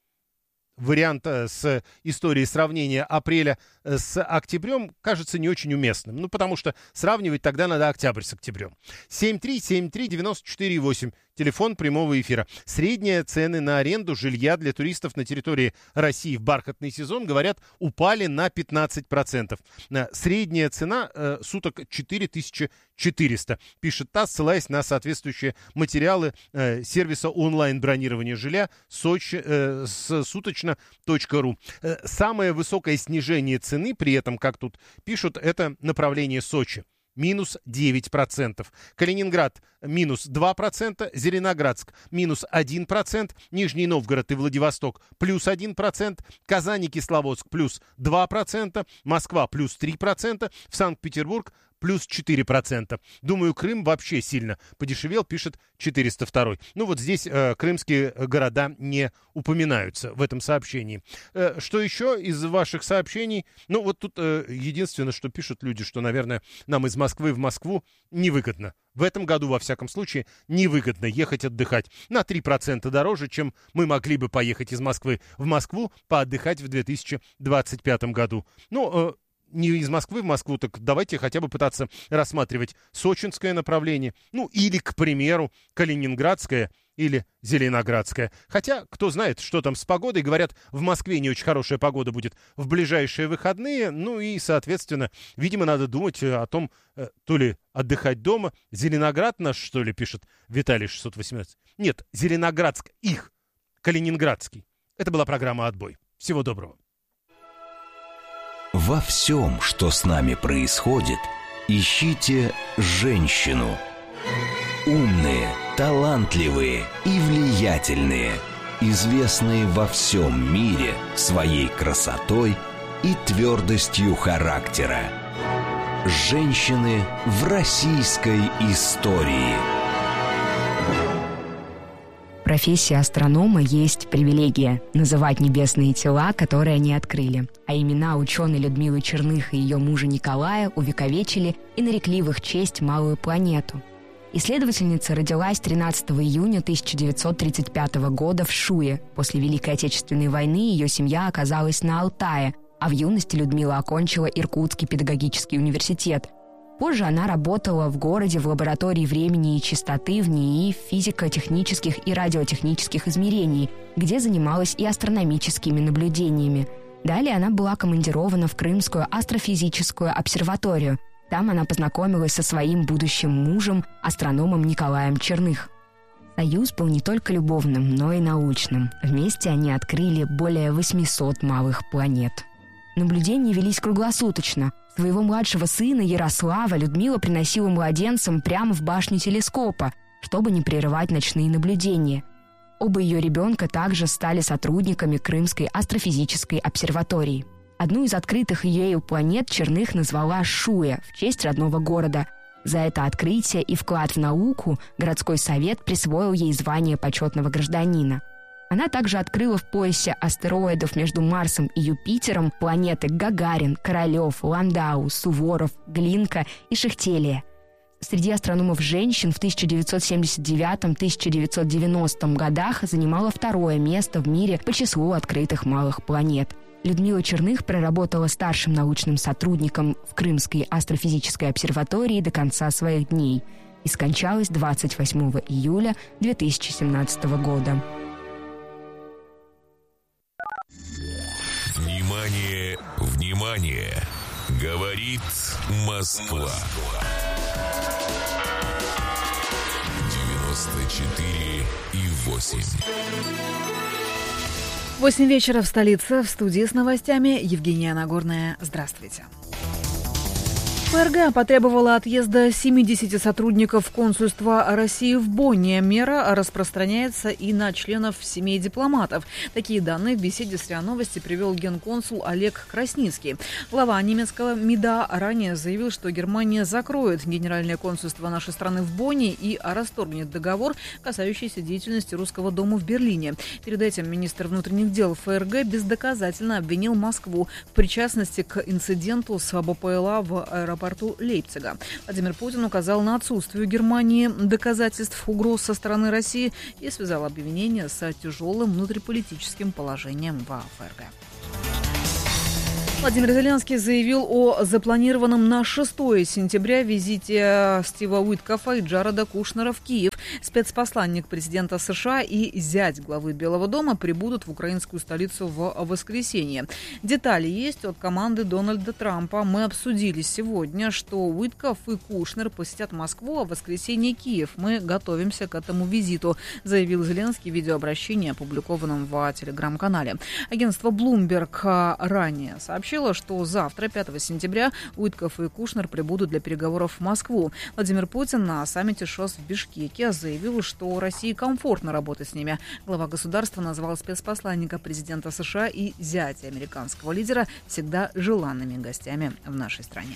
Вариант с историей сравнения апреля с октябрем кажется не очень уместным. Ну, потому что сравнивать тогда надо октябрь с октябрем. семь три семь три девять четыре восемь. Телефон прямого эфира. Средние цены на аренду жилья для туристов на территории России в бархатный сезон, говорят, упали на пятнадцать процентов. Средняя цена э, суток четыре тысячи четыреста, пишет ТАСС, ссылаясь на соответствующие материалы э, сервиса онлайн-бронирования жилья Сочи, э, с суточно точка ру. Э, самое высокое снижение цены при этом, как тут пишут, это направление Сочи. Минус девять процентов. Калининград минус два процента. Зеленоградск минус один процент. Нижний Новгород и Владивосток плюс один процент. Казань и Кисловодск плюс два процента. Москва плюс три процента. В Санкт-Петербург плюс четыре процента. Думаю, Крым вообще сильно подешевел, пишет четыреста второй. Ну вот здесь э, крымские города не упоминаются в этом сообщении. Э, что еще из ваших сообщений? Ну вот тут э, единственное, что пишут люди, что, наверное, нам из Москвы в Москву невыгодно. В этом году, во всяком случае, невыгодно ехать отдыхать. На три процента дороже, чем мы могли бы поехать из Москвы в Москву поотдыхать в две тысячи двадцать пятом году. Ну, э, не из Москвы в Москву, так давайте хотя бы пытаться рассматривать сочинское направление, ну или, к примеру, калининградское или зеленоградское. Хотя, кто знает, что там с погодой. Говорят, в Москве не очень хорошая погода будет в ближайшие выходные. Ну и, соответственно, видимо, надо думать о том, то ли отдыхать дома. Зеленоград наш, что ли, пишет Виталий шестьсот восемнадцать. Нет, Зеленоградск их, калининградский. Это была программа «Отбой». Всего доброго. Во всем, что с нами происходит, ищите женщину. Умные, талантливые и влиятельные, известные во всем мире своей красотой и твердостью характера. Женщины в российской истории. Профессия астронома есть привилегия – называть небесные тела, которые они открыли. А имена ученой Людмилы Черных и ее мужа Николая увековечили и нарекли в их честь малую планету. Исследовательница родилась тринадцатого июня тысяча девятьсот тридцать пятого года в Шуе. После Великой Отечественной войны ее семья оказалась на Алтае, а в юности Людмила окончила Иркутский педагогический университет. Позже она работала в городе в лаборатории времени и частоты в НИИ физико-технических и радиотехнических измерений, где занималась и астрономическими наблюдениями. Далее она была командирована в Крымскую астрофизическую обсерваторию. Там она познакомилась со своим будущим мужем, астрономом Николаем Черных. Союз был не только любовным, но и научным. Вместе они открыли более восемьсот малых планет. Наблюдения велись круглосуточно. Своего младшего сына Ярослава Людмила приносила младенцам прямо в башню телескопа, чтобы не прерывать ночные наблюдения. Оба ее ребенка также стали сотрудниками Крымской астрофизической обсерватории. Одну из открытых ею планет Черных назвала Шуя в честь родного города. За это открытие и вклад в науку городской совет присвоил ей звание почетного гражданина. Она также открыла в поясе астероидов между Марсом и Юпитером планеты Гагарин, Королев, Ландау, Суворов, Глинка и Шехтелия. Среди астрономов-женщин в тысяча девятьсот семьдесят девятом — тысяча девятьсот девяностом годах занимала второе место в мире по числу открытых малых планет. Людмила Черных проработала старшим научным сотрудником в Крымской астрофизической обсерватории до конца своих дней и скончалась двадцать восьмого июля две тысячи семнадцатого года. Внимание, внимание! Говорит Москва. девяносто четыре и восемь. Восемь вечера в столице. В студии с новостями Евгения Нагорная. Здравствуйте. ФРГ потребовала отъезда семидесяти сотрудников консульства России в Бонне. Мера распространяется и на членов семей дипломатов. Такие данные в беседе с РИА Новости привел генконсул Олег Красницкий. Глава немецкого МИДа ранее заявил, что Германия закроет генеральное консульство нашей страны в Бонне и расторгнет договор, касающийся деятельности Русского дома в Берлине. Перед этим министр внутренних дел ФРГ бездоказательно обвинил Москву в причастности к инциденту с БПЛА в аэропорту порту Лейпцига. Владимир Путин указал на отсутствие у Германии доказательств угроз со стороны России и связал обвинение с тяжелым внутриполитическим положением во ФРГ. Владимир Зеленский заявил о запланированном на шестое сентября визите Стива Уиткофа и Джареда Кушнера в Киев. Спецпосланник президента США и зять главы Белого дома прибудут в украинскую столицу в воскресенье. Детали есть от команды Дональда Трампа. Мы обсудили сегодня, что Уиткоф и Кушнер посетят Москву, а в воскресенье Киев. Мы готовимся к этому визиту, заявил Зеленский в видеообращении, опубликованном в телеграм-канале. Агентство Bloomberg ранее сообщило, что завтра, пятого сентября, Уиткоф и Кушнер прибудут для переговоров в Москву. Владимир Путин на саммите ШОС в Бишкеке заявил, что России комфортно работать с ними. Глава государства назвал спецпосланника президента США и зятя американского лидера всегда желанными гостями в нашей стране.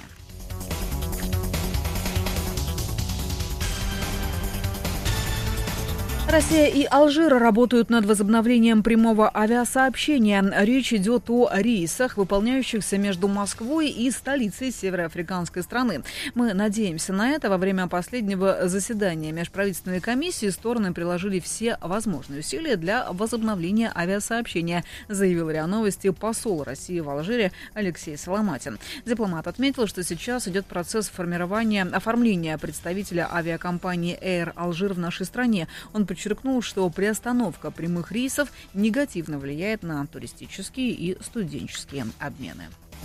Россия и Алжир работают над возобновлением прямого авиасообщения. Речь идет о рейсах, выполняющихся между Москвой и столицей североафриканской страны. Мы надеемся на это. Во время последнего заседания межправительственной комиссии стороны приложили все возможные усилия для возобновления авиасообщения, заявил РИА Новости посол России в Алжире Алексей Соломатин. Дипломат отметил, что сейчас идет процесс формирования, оформления представителя авиакомпании Air Алжир в нашей стране. Он подчеркнул, что приостановка прямых рейсов негативно влияет на туристические и студенческие обмены.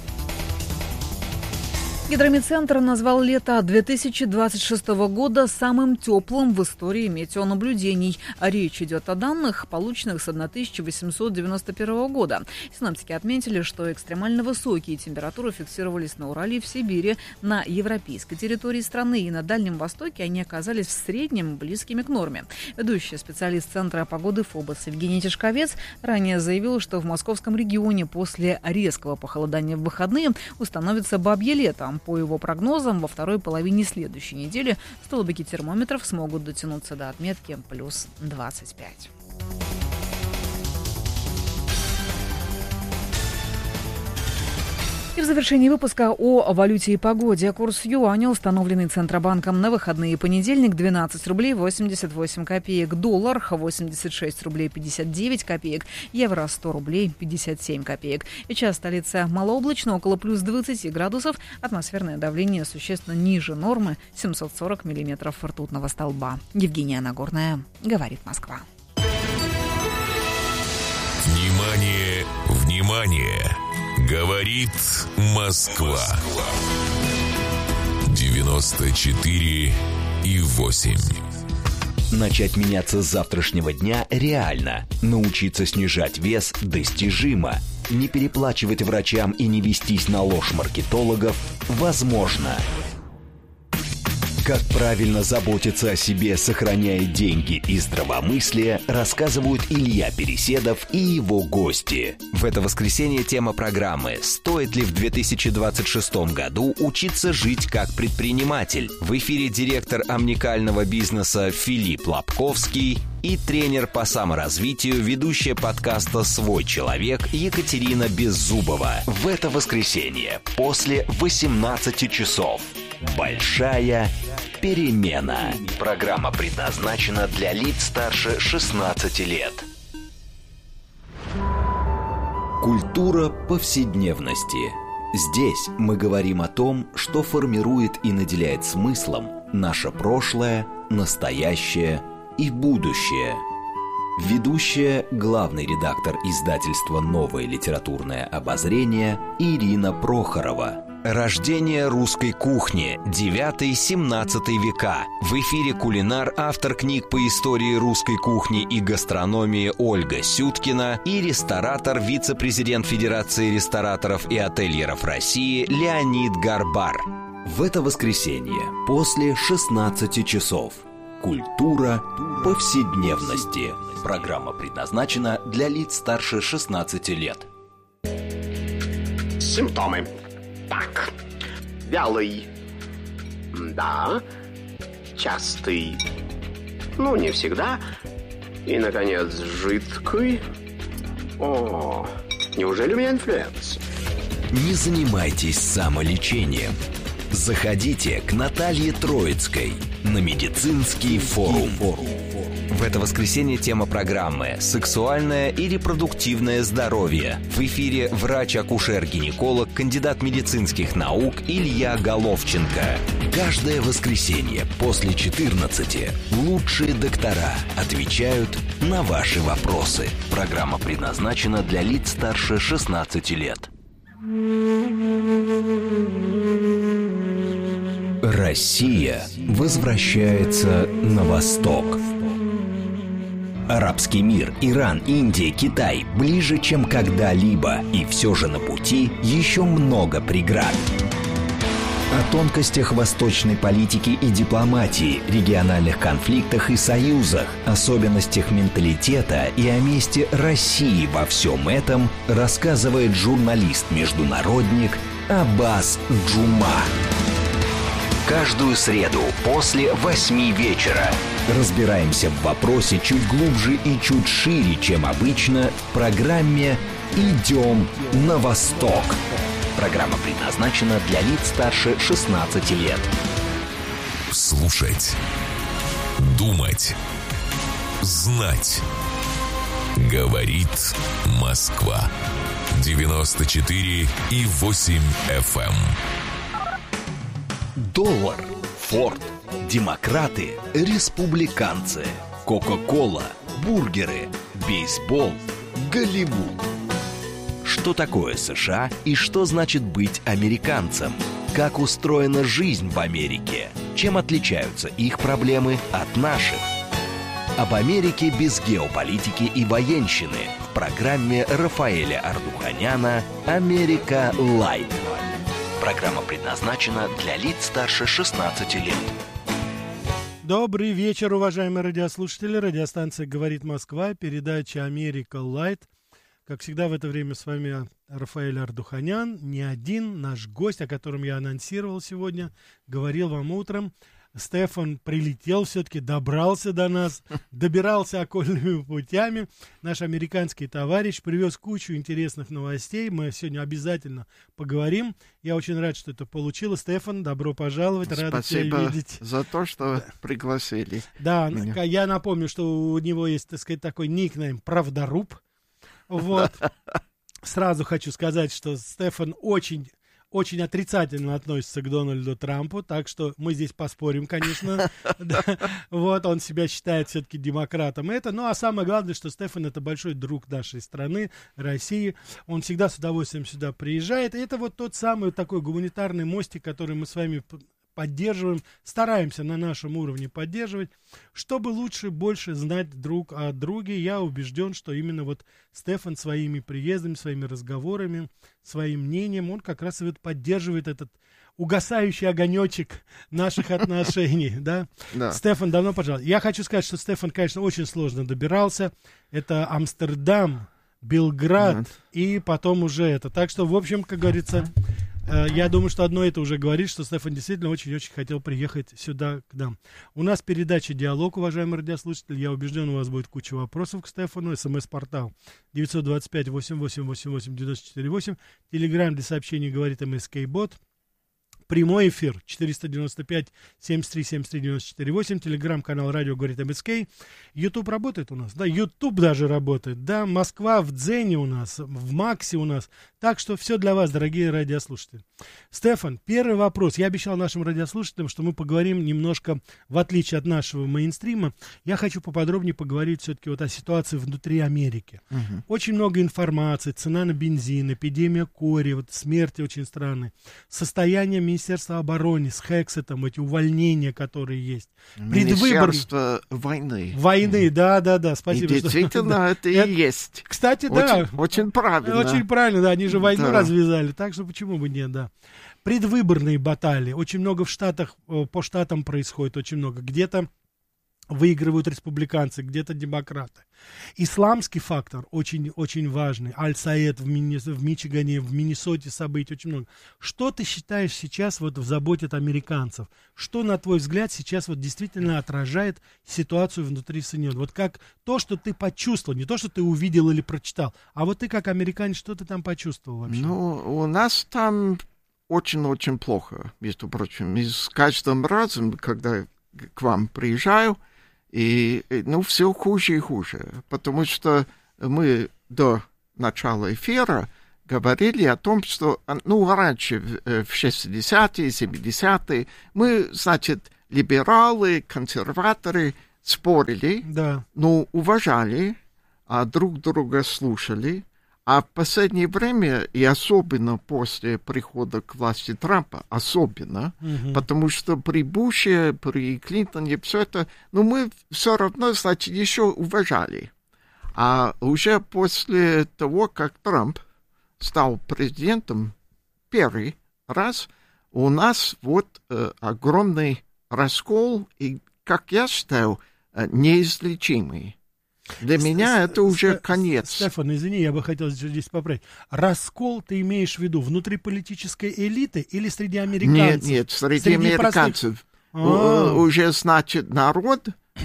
Гидромедцентр назвал лето две тысячи двадцать шестого года самым теплым в истории метеонаблюдений. Речь идет о данных, полученных с тысяча восемьсот девяносто первого года. Синоптики отметили, что экстремально высокие температуры фиксировались на Урале и в Сибири. На европейской территории страны и на Дальнем Востоке они оказались в среднем близкими к норме. Ведущий специалист Центра погоды ФОБОС Евгений Тишковец ранее заявил, что в московском регионе после резкого похолодания в выходные установится бабье лето. По его прогнозам, во второй половине следующей недели столбики термометров смогут дотянуться до отметки плюс двадцать пять. И в завершении выпуска о валюте и погоде. Курс юаня, установленный Центробанком на выходные понедельник, двенадцать рублей восемьдесят восемь копеек. Доллар восемьдесят шесть рублей пятьдесят девять копеек. Евро сто рублей пятьдесят семь копеек. Сейчас столица малооблачно, около плюс двадцати градусов. Атмосферное давление существенно ниже нормы, семьсот сорок миллиметров ртутного столба. Евгения Нагорная, говорит Москва. Внимание, внимание! Говорит Москва. девяносто четыре и восемь. Начать меняться с завтрашнего дня реально. Научиться снижать вес достижимо. Не переплачивать врачам и не вестись на ложь маркетологов возможно. Как правильно заботиться о себе, сохраняя деньги и здравомыслие, рассказывают Илья Переседов и его гости. В это воскресенье тема программы «Стоит ли в две тысячи двадцать шестом году учиться жить как предприниматель?» В эфире директор омникального бизнеса Филипп Лобковский и тренер по саморазвитию, ведущая подкаста «Свой человек» Екатерина Беззубова. В это воскресенье после восемнадцати часов. Большая перемена. Программа предназначена для лиц старше шестнадцати лет. Культура повседневности. Здесь мы говорим о том, что формирует и наделяет смыслом наше прошлое, настоящее и будущее. Ведущая, главный редактор издательства «Новое литературное обозрение» Ирина Прохорова. Рождение русской кухни. девятый-семнадцатый века. В эфире кулинар, автор книг по истории русской кухни и гастрономии Ольга Сюткина и ресторатор, вице-президент Федерации рестораторов и ательеров России Леонид Гарбар. В это воскресенье после шестнадцати часов. Культура повседневности. Программа предназначена для лиц старше шестнадцати лет. Симптомы. Так, вялый, да, частый, ну не всегда, и, наконец, жидкий. О, неужели у меня инфлюенс? Не занимайтесь самолечением. Заходите к Наталье Троицкой на медицинский форум. В это воскресенье тема программы «Сексуальное и репродуктивное здоровье». В эфире врач-акушер-гинеколог, кандидат медицинских наук Илья Головченко. Каждое воскресенье после четырнадцати лучшие доктора отвечают на ваши вопросы. Программа предназначена для лиц старше шестнадцати лет. Россия возвращается на восток. Арабский мир, Иран, Индия, Китай ближе, чем когда-либо. И все же на пути еще много преград. О тонкостях восточной политики и дипломатии, региональных конфликтах и союзах, особенностях менталитета и о месте России во всем этом рассказывает журналист-международник Аббас Джума. Каждую среду после восьми вечера разбираемся в вопросе чуть глубже и чуть шире, чем обычно, в программе «Идем на восток». Программа предназначена для лиц старше шестнадцати лет. Слушать, думать, знать. Говорит Москва. девяносто четыре и восемь эф эм. Доллар, Форд, демократы, республиканцы, Кока-кола, бургеры, бейсбол, Голливуд. Что такое США и что значит быть американцем? Как устроена жизнь в Америке? Чем отличаются их проблемы от наших? Об Америке без геополитики и военщины в программе Рафаэля Ардуханяна «Америка Лайт». Программа предназначена для лиц старше шестнадцати лет. Добрый вечер, уважаемые радиослушатели. Радиостанция «Говорит Москва», передача «Америка Лайт». Как всегда, в это время с вами Рафаэль Ардуханян. Не один наш гость, о котором я анонсировал сегодня, говорил вам утром. Стефан прилетел все-таки, добрался до нас, добирался окольными путями. Наш американский товарищ привез кучу интересных новостей. Мы сегодня обязательно поговорим. Я очень рад, что это получилось. Стефан, добро пожаловать, рад тебя видеть. Спасибо за то, что пригласили. Да, меня. Я напомню, что у него есть, так сказать, такой никнейм «Правдоруб». Вот. Сразу хочу сказать, что Стефан очень... очень отрицательно относится к Дональду Трампу, так что мы здесь поспорим, конечно. Вот, он себя считает все-таки демократом. Это, ну, а самое главное, что Стефан — это большой друг нашей страны, России. Он всегда с удовольствием сюда приезжает. И это вот тот самый такой гуманитарный мостик, который мы с вами поддерживаем, стараемся на нашем уровне поддерживать, чтобы лучше, больше знать друг о друге. Я убежден, что именно вот Стефан своими приездами, своими разговорами, своим мнением, он как раз и вот поддерживает этот угасающий огонечек наших отношений, да? Стефан, давно пожалуйста. Я хочу сказать, что Стефан, конечно, очень сложно добирался. Это Амстердам, Белград и потом уже это. Так что, в общем, как говорится... Я думаю, что одно это уже говорит, что Стефан действительно очень-очень хотел приехать сюда к нам. У нас передача «Диалог», уважаемые радиослушатели. Я убежден, у вас будет куча вопросов к Стефану. СМС-портал девять два пять восемь восемь восемь восемь девять четыре восемь. Телеграм для сообщений говорит МСК-бот. Прямой эфир четыреста девяносто пять семьдесят три семьдесят три девяносто четыре восемь. Телеграм-канал радио говорит МСК. Ютуб работает у нас, да, Ютуб даже работает, да, Москва в Дзене у нас, в Максе у нас Так что все для вас, дорогие радиослушатели. Стефан, первый вопрос. Я обещал нашим радиослушателям, что мы поговорим немножко, в отличие от нашего мейнстрима, я хочу поподробнее поговорить все-таки вот о ситуации внутри Америки. Uh-huh. Очень много информации, цена на бензин, эпидемия кори, вот смерти очень странные, состояние Министерства обороны с Хексетом, эти увольнения, которые есть. Министерство войны. Войны, да-да-да, спасибо. И действительно, это и есть. Кстати, да. Очень правильно. Очень правильно, да, они же войну да. развязали, так что почему бы нет, да. Предвыборные баталии, очень много в Штатах, по штатам происходит, очень много. Где-то выигрывают республиканцы, где-то демократы. Исламский фактор очень-очень важный. Аль-Саид в, Мини, в Мичигане, в Миннесоте событий очень много. Что ты считаешь сейчас вот в заботе от американцев? Что, на твой взгляд, сейчас вот действительно отражает ситуацию внутри Соединенных? Вот как то, что ты почувствовал, не то, что ты увидел или прочитал, а вот ты как американец, что ты там почувствовал вообще? Ну, у нас там очень-очень плохо, между прочим. И с каждым разом, когда к вам приезжаю, И, ну, все хуже и хуже, потому что мы до начала эфира говорили о том, что, ну, раньше, в шестидесятые, семидесятые, мы, значит, либералы, консерваторы спорили, да. ну, уважали, а друг друга слушали. А в последнее время, и особенно после прихода к власти Трампа, особенно, uh-huh. потому что при Буше, при Клинтоне, все это, ну, мы все равно, значит, еще уважали. А уже после того, как Трамп стал президентом первый раз, у нас вот э, огромный раскол, и, как я считаю, э, неизлечимый. Для меня это уже конец. Стефан, извини, я бы хотел здесь поправить. Раскол ты имеешь в виду внутриполитической элиты или среди американцев? Нет, нет, среди, среди американцев. А-а-а. Уже, значит, народ,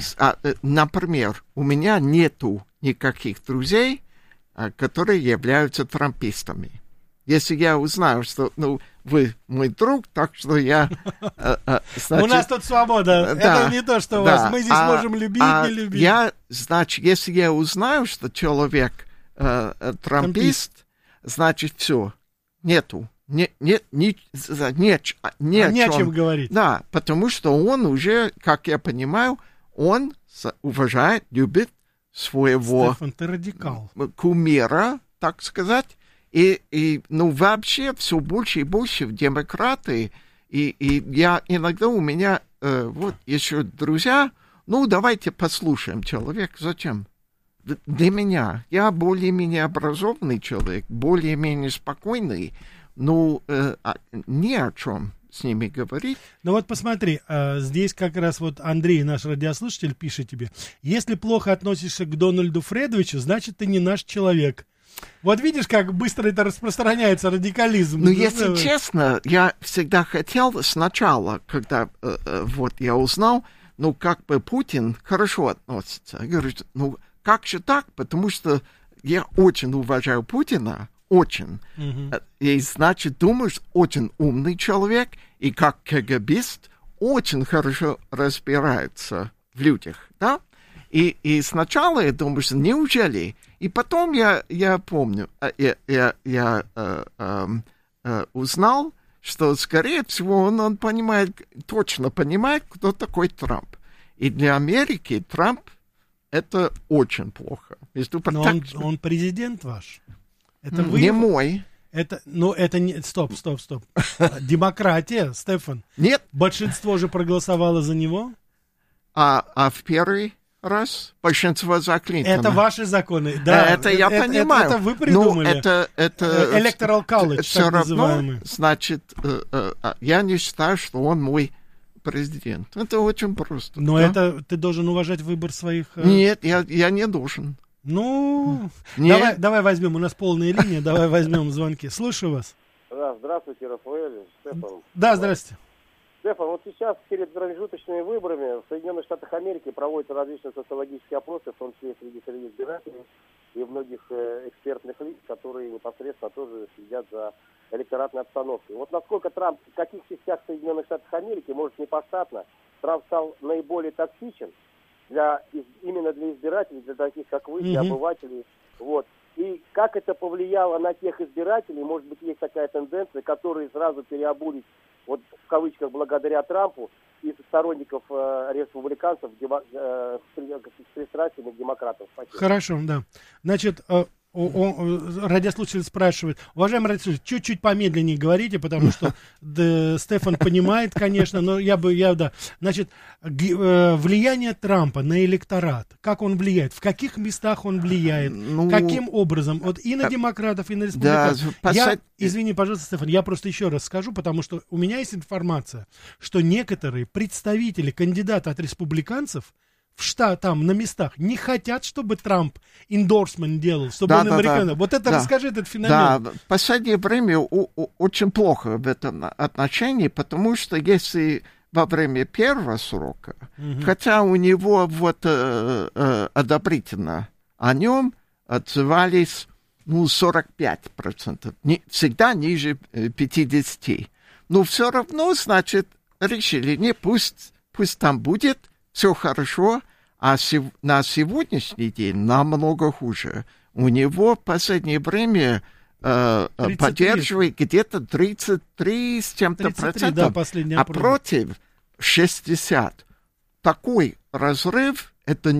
например, у меня нету никаких друзей, которые являются трампистами. Если я узнаю, что, ну, вы мой друг, так что я... Значит, у нас тут свобода. Да, это не то, что у да, вас. Мы здесь а, можем любить, а не любить. Я, значит, если я узнаю, что человек э, трампист, значит, все, нету. Не, не, не, не, не, а не о чем говорить. Да, потому что он уже, как я понимаю, он уважает, любит своего... Стефан, ты радикал. Кумира, так сказать. И, и, ну, вообще все больше и больше в демократы. И, и я иногда у меня э, вот еще друзья, ну, давайте послушаем человека. Зачем? Для меня. Я более-менее образованный человек, более-менее спокойный, но э, ни о чем с ними говорить. Ну вот посмотри, э, здесь как раз вот Андрей, наш радиослушатель, пишет тебе: если плохо относишься к Дональду Фредовичу, значит, ты не наш человек. Вот видишь, как быстро это распространяется, радикализм. Ну, если ну, честно, я всегда хотел сначала, когда э, э, вот я узнал, ну, как бы Путин хорошо относится. Я говорю, ну, как же так? Потому что я очень уважаю Путина, очень. Uh-huh. И, значит, думаешь, очень умный человек, и как КГБист очень хорошо разбирается в людях, да? И, и сначала я думаю, что неужели? И потом я, я помню, я, я, я э, э, э, узнал, что, скорее всего, он, он понимает, точно понимает, кто такой Трамп. И для Америки Трамп — это очень плохо. Между... Но он, он президент ваш. Это вы... Не мой. Это, ну, это не... Стоп, стоп, стоп. Демократия, Стефан. Нет. Большинство же проголосовало за него. А, а в первый... раз, большинство за Клинтона. Это ваши законы, да. Это я это, понимаю. Это, это вы придумали. Ну, это, это, Electoral College, все так равно, называемый. Значит, я не считаю, что он мой президент. Это очень просто. Но да? это ты должен уважать выбор своих... Нет, я, я не должен. Ну, давай, давай возьмем, у нас полная линия, давай возьмем звонки. Слушаю вас. Да, здравствуйте, Рафаэль, Стефан. Да, здравствуйте. Стефан, вот сейчас перед промежуточными выборами в Соединенных Штатах Америки проводятся различные социологические опросы, в том числе среди среди избирателей и многих э, экспертных лиц, которые непосредственно тоже следят за электоратной обстановкой. Вот насколько Трамп, в каких частях Соединенных Штатов Америки, может не поштатно, Трамп стал наиболее токсичен для, именно для избирателей, для таких, как вы, для mm-hmm. обывателей. Вот. И как это повлияло на тех избирателей, может быть, есть такая тенденция, которые сразу переобулись, вот в кавычках, благодаря Трампу, из сторонников э, республиканцев демо, э, с пристрастиями к демократам. Спасибо. Хорошо, да. Значит, э, о, о, радиослушатель спрашивает, уважаемый радиослушатель, чуть-чуть помедленнее говорите, потому что да, Стефан понимает, конечно, но я бы, я, да. Значит, г, э, влияние Трампа на электорат, как он влияет, в каких местах он влияет, ну, каким образом, вот и на демократов, и на республиканцев. Да, я, извини, пожалуйста, Стефан, я просто еще раз скажу, потому что у меня есть информация, что некоторые представители, кандидаты от республиканцев, в штат, там, на местах, не хотят, чтобы Трамп эндорсмент делал, чтобы да, он да, американец. Да, вот это да. Расскажи, этот феномен. Да, в последнее время у, у, очень плохо в этом отношении, потому что если во время первого срока, угу. хотя у него вот э, э, одобрительно о нем отзывались, ну, сорок пять процентов, не, всегда ниже пятьдесят процентов. Но все равно, значит, решили, не, пусть, пусть там будет, все хорошо, а сев- на сегодняшний день намного хуже. У него в последнее время э, поддерживает где-то тридцать три с чем-то процентов, да, а против шестьдесят. Такой разрыв, это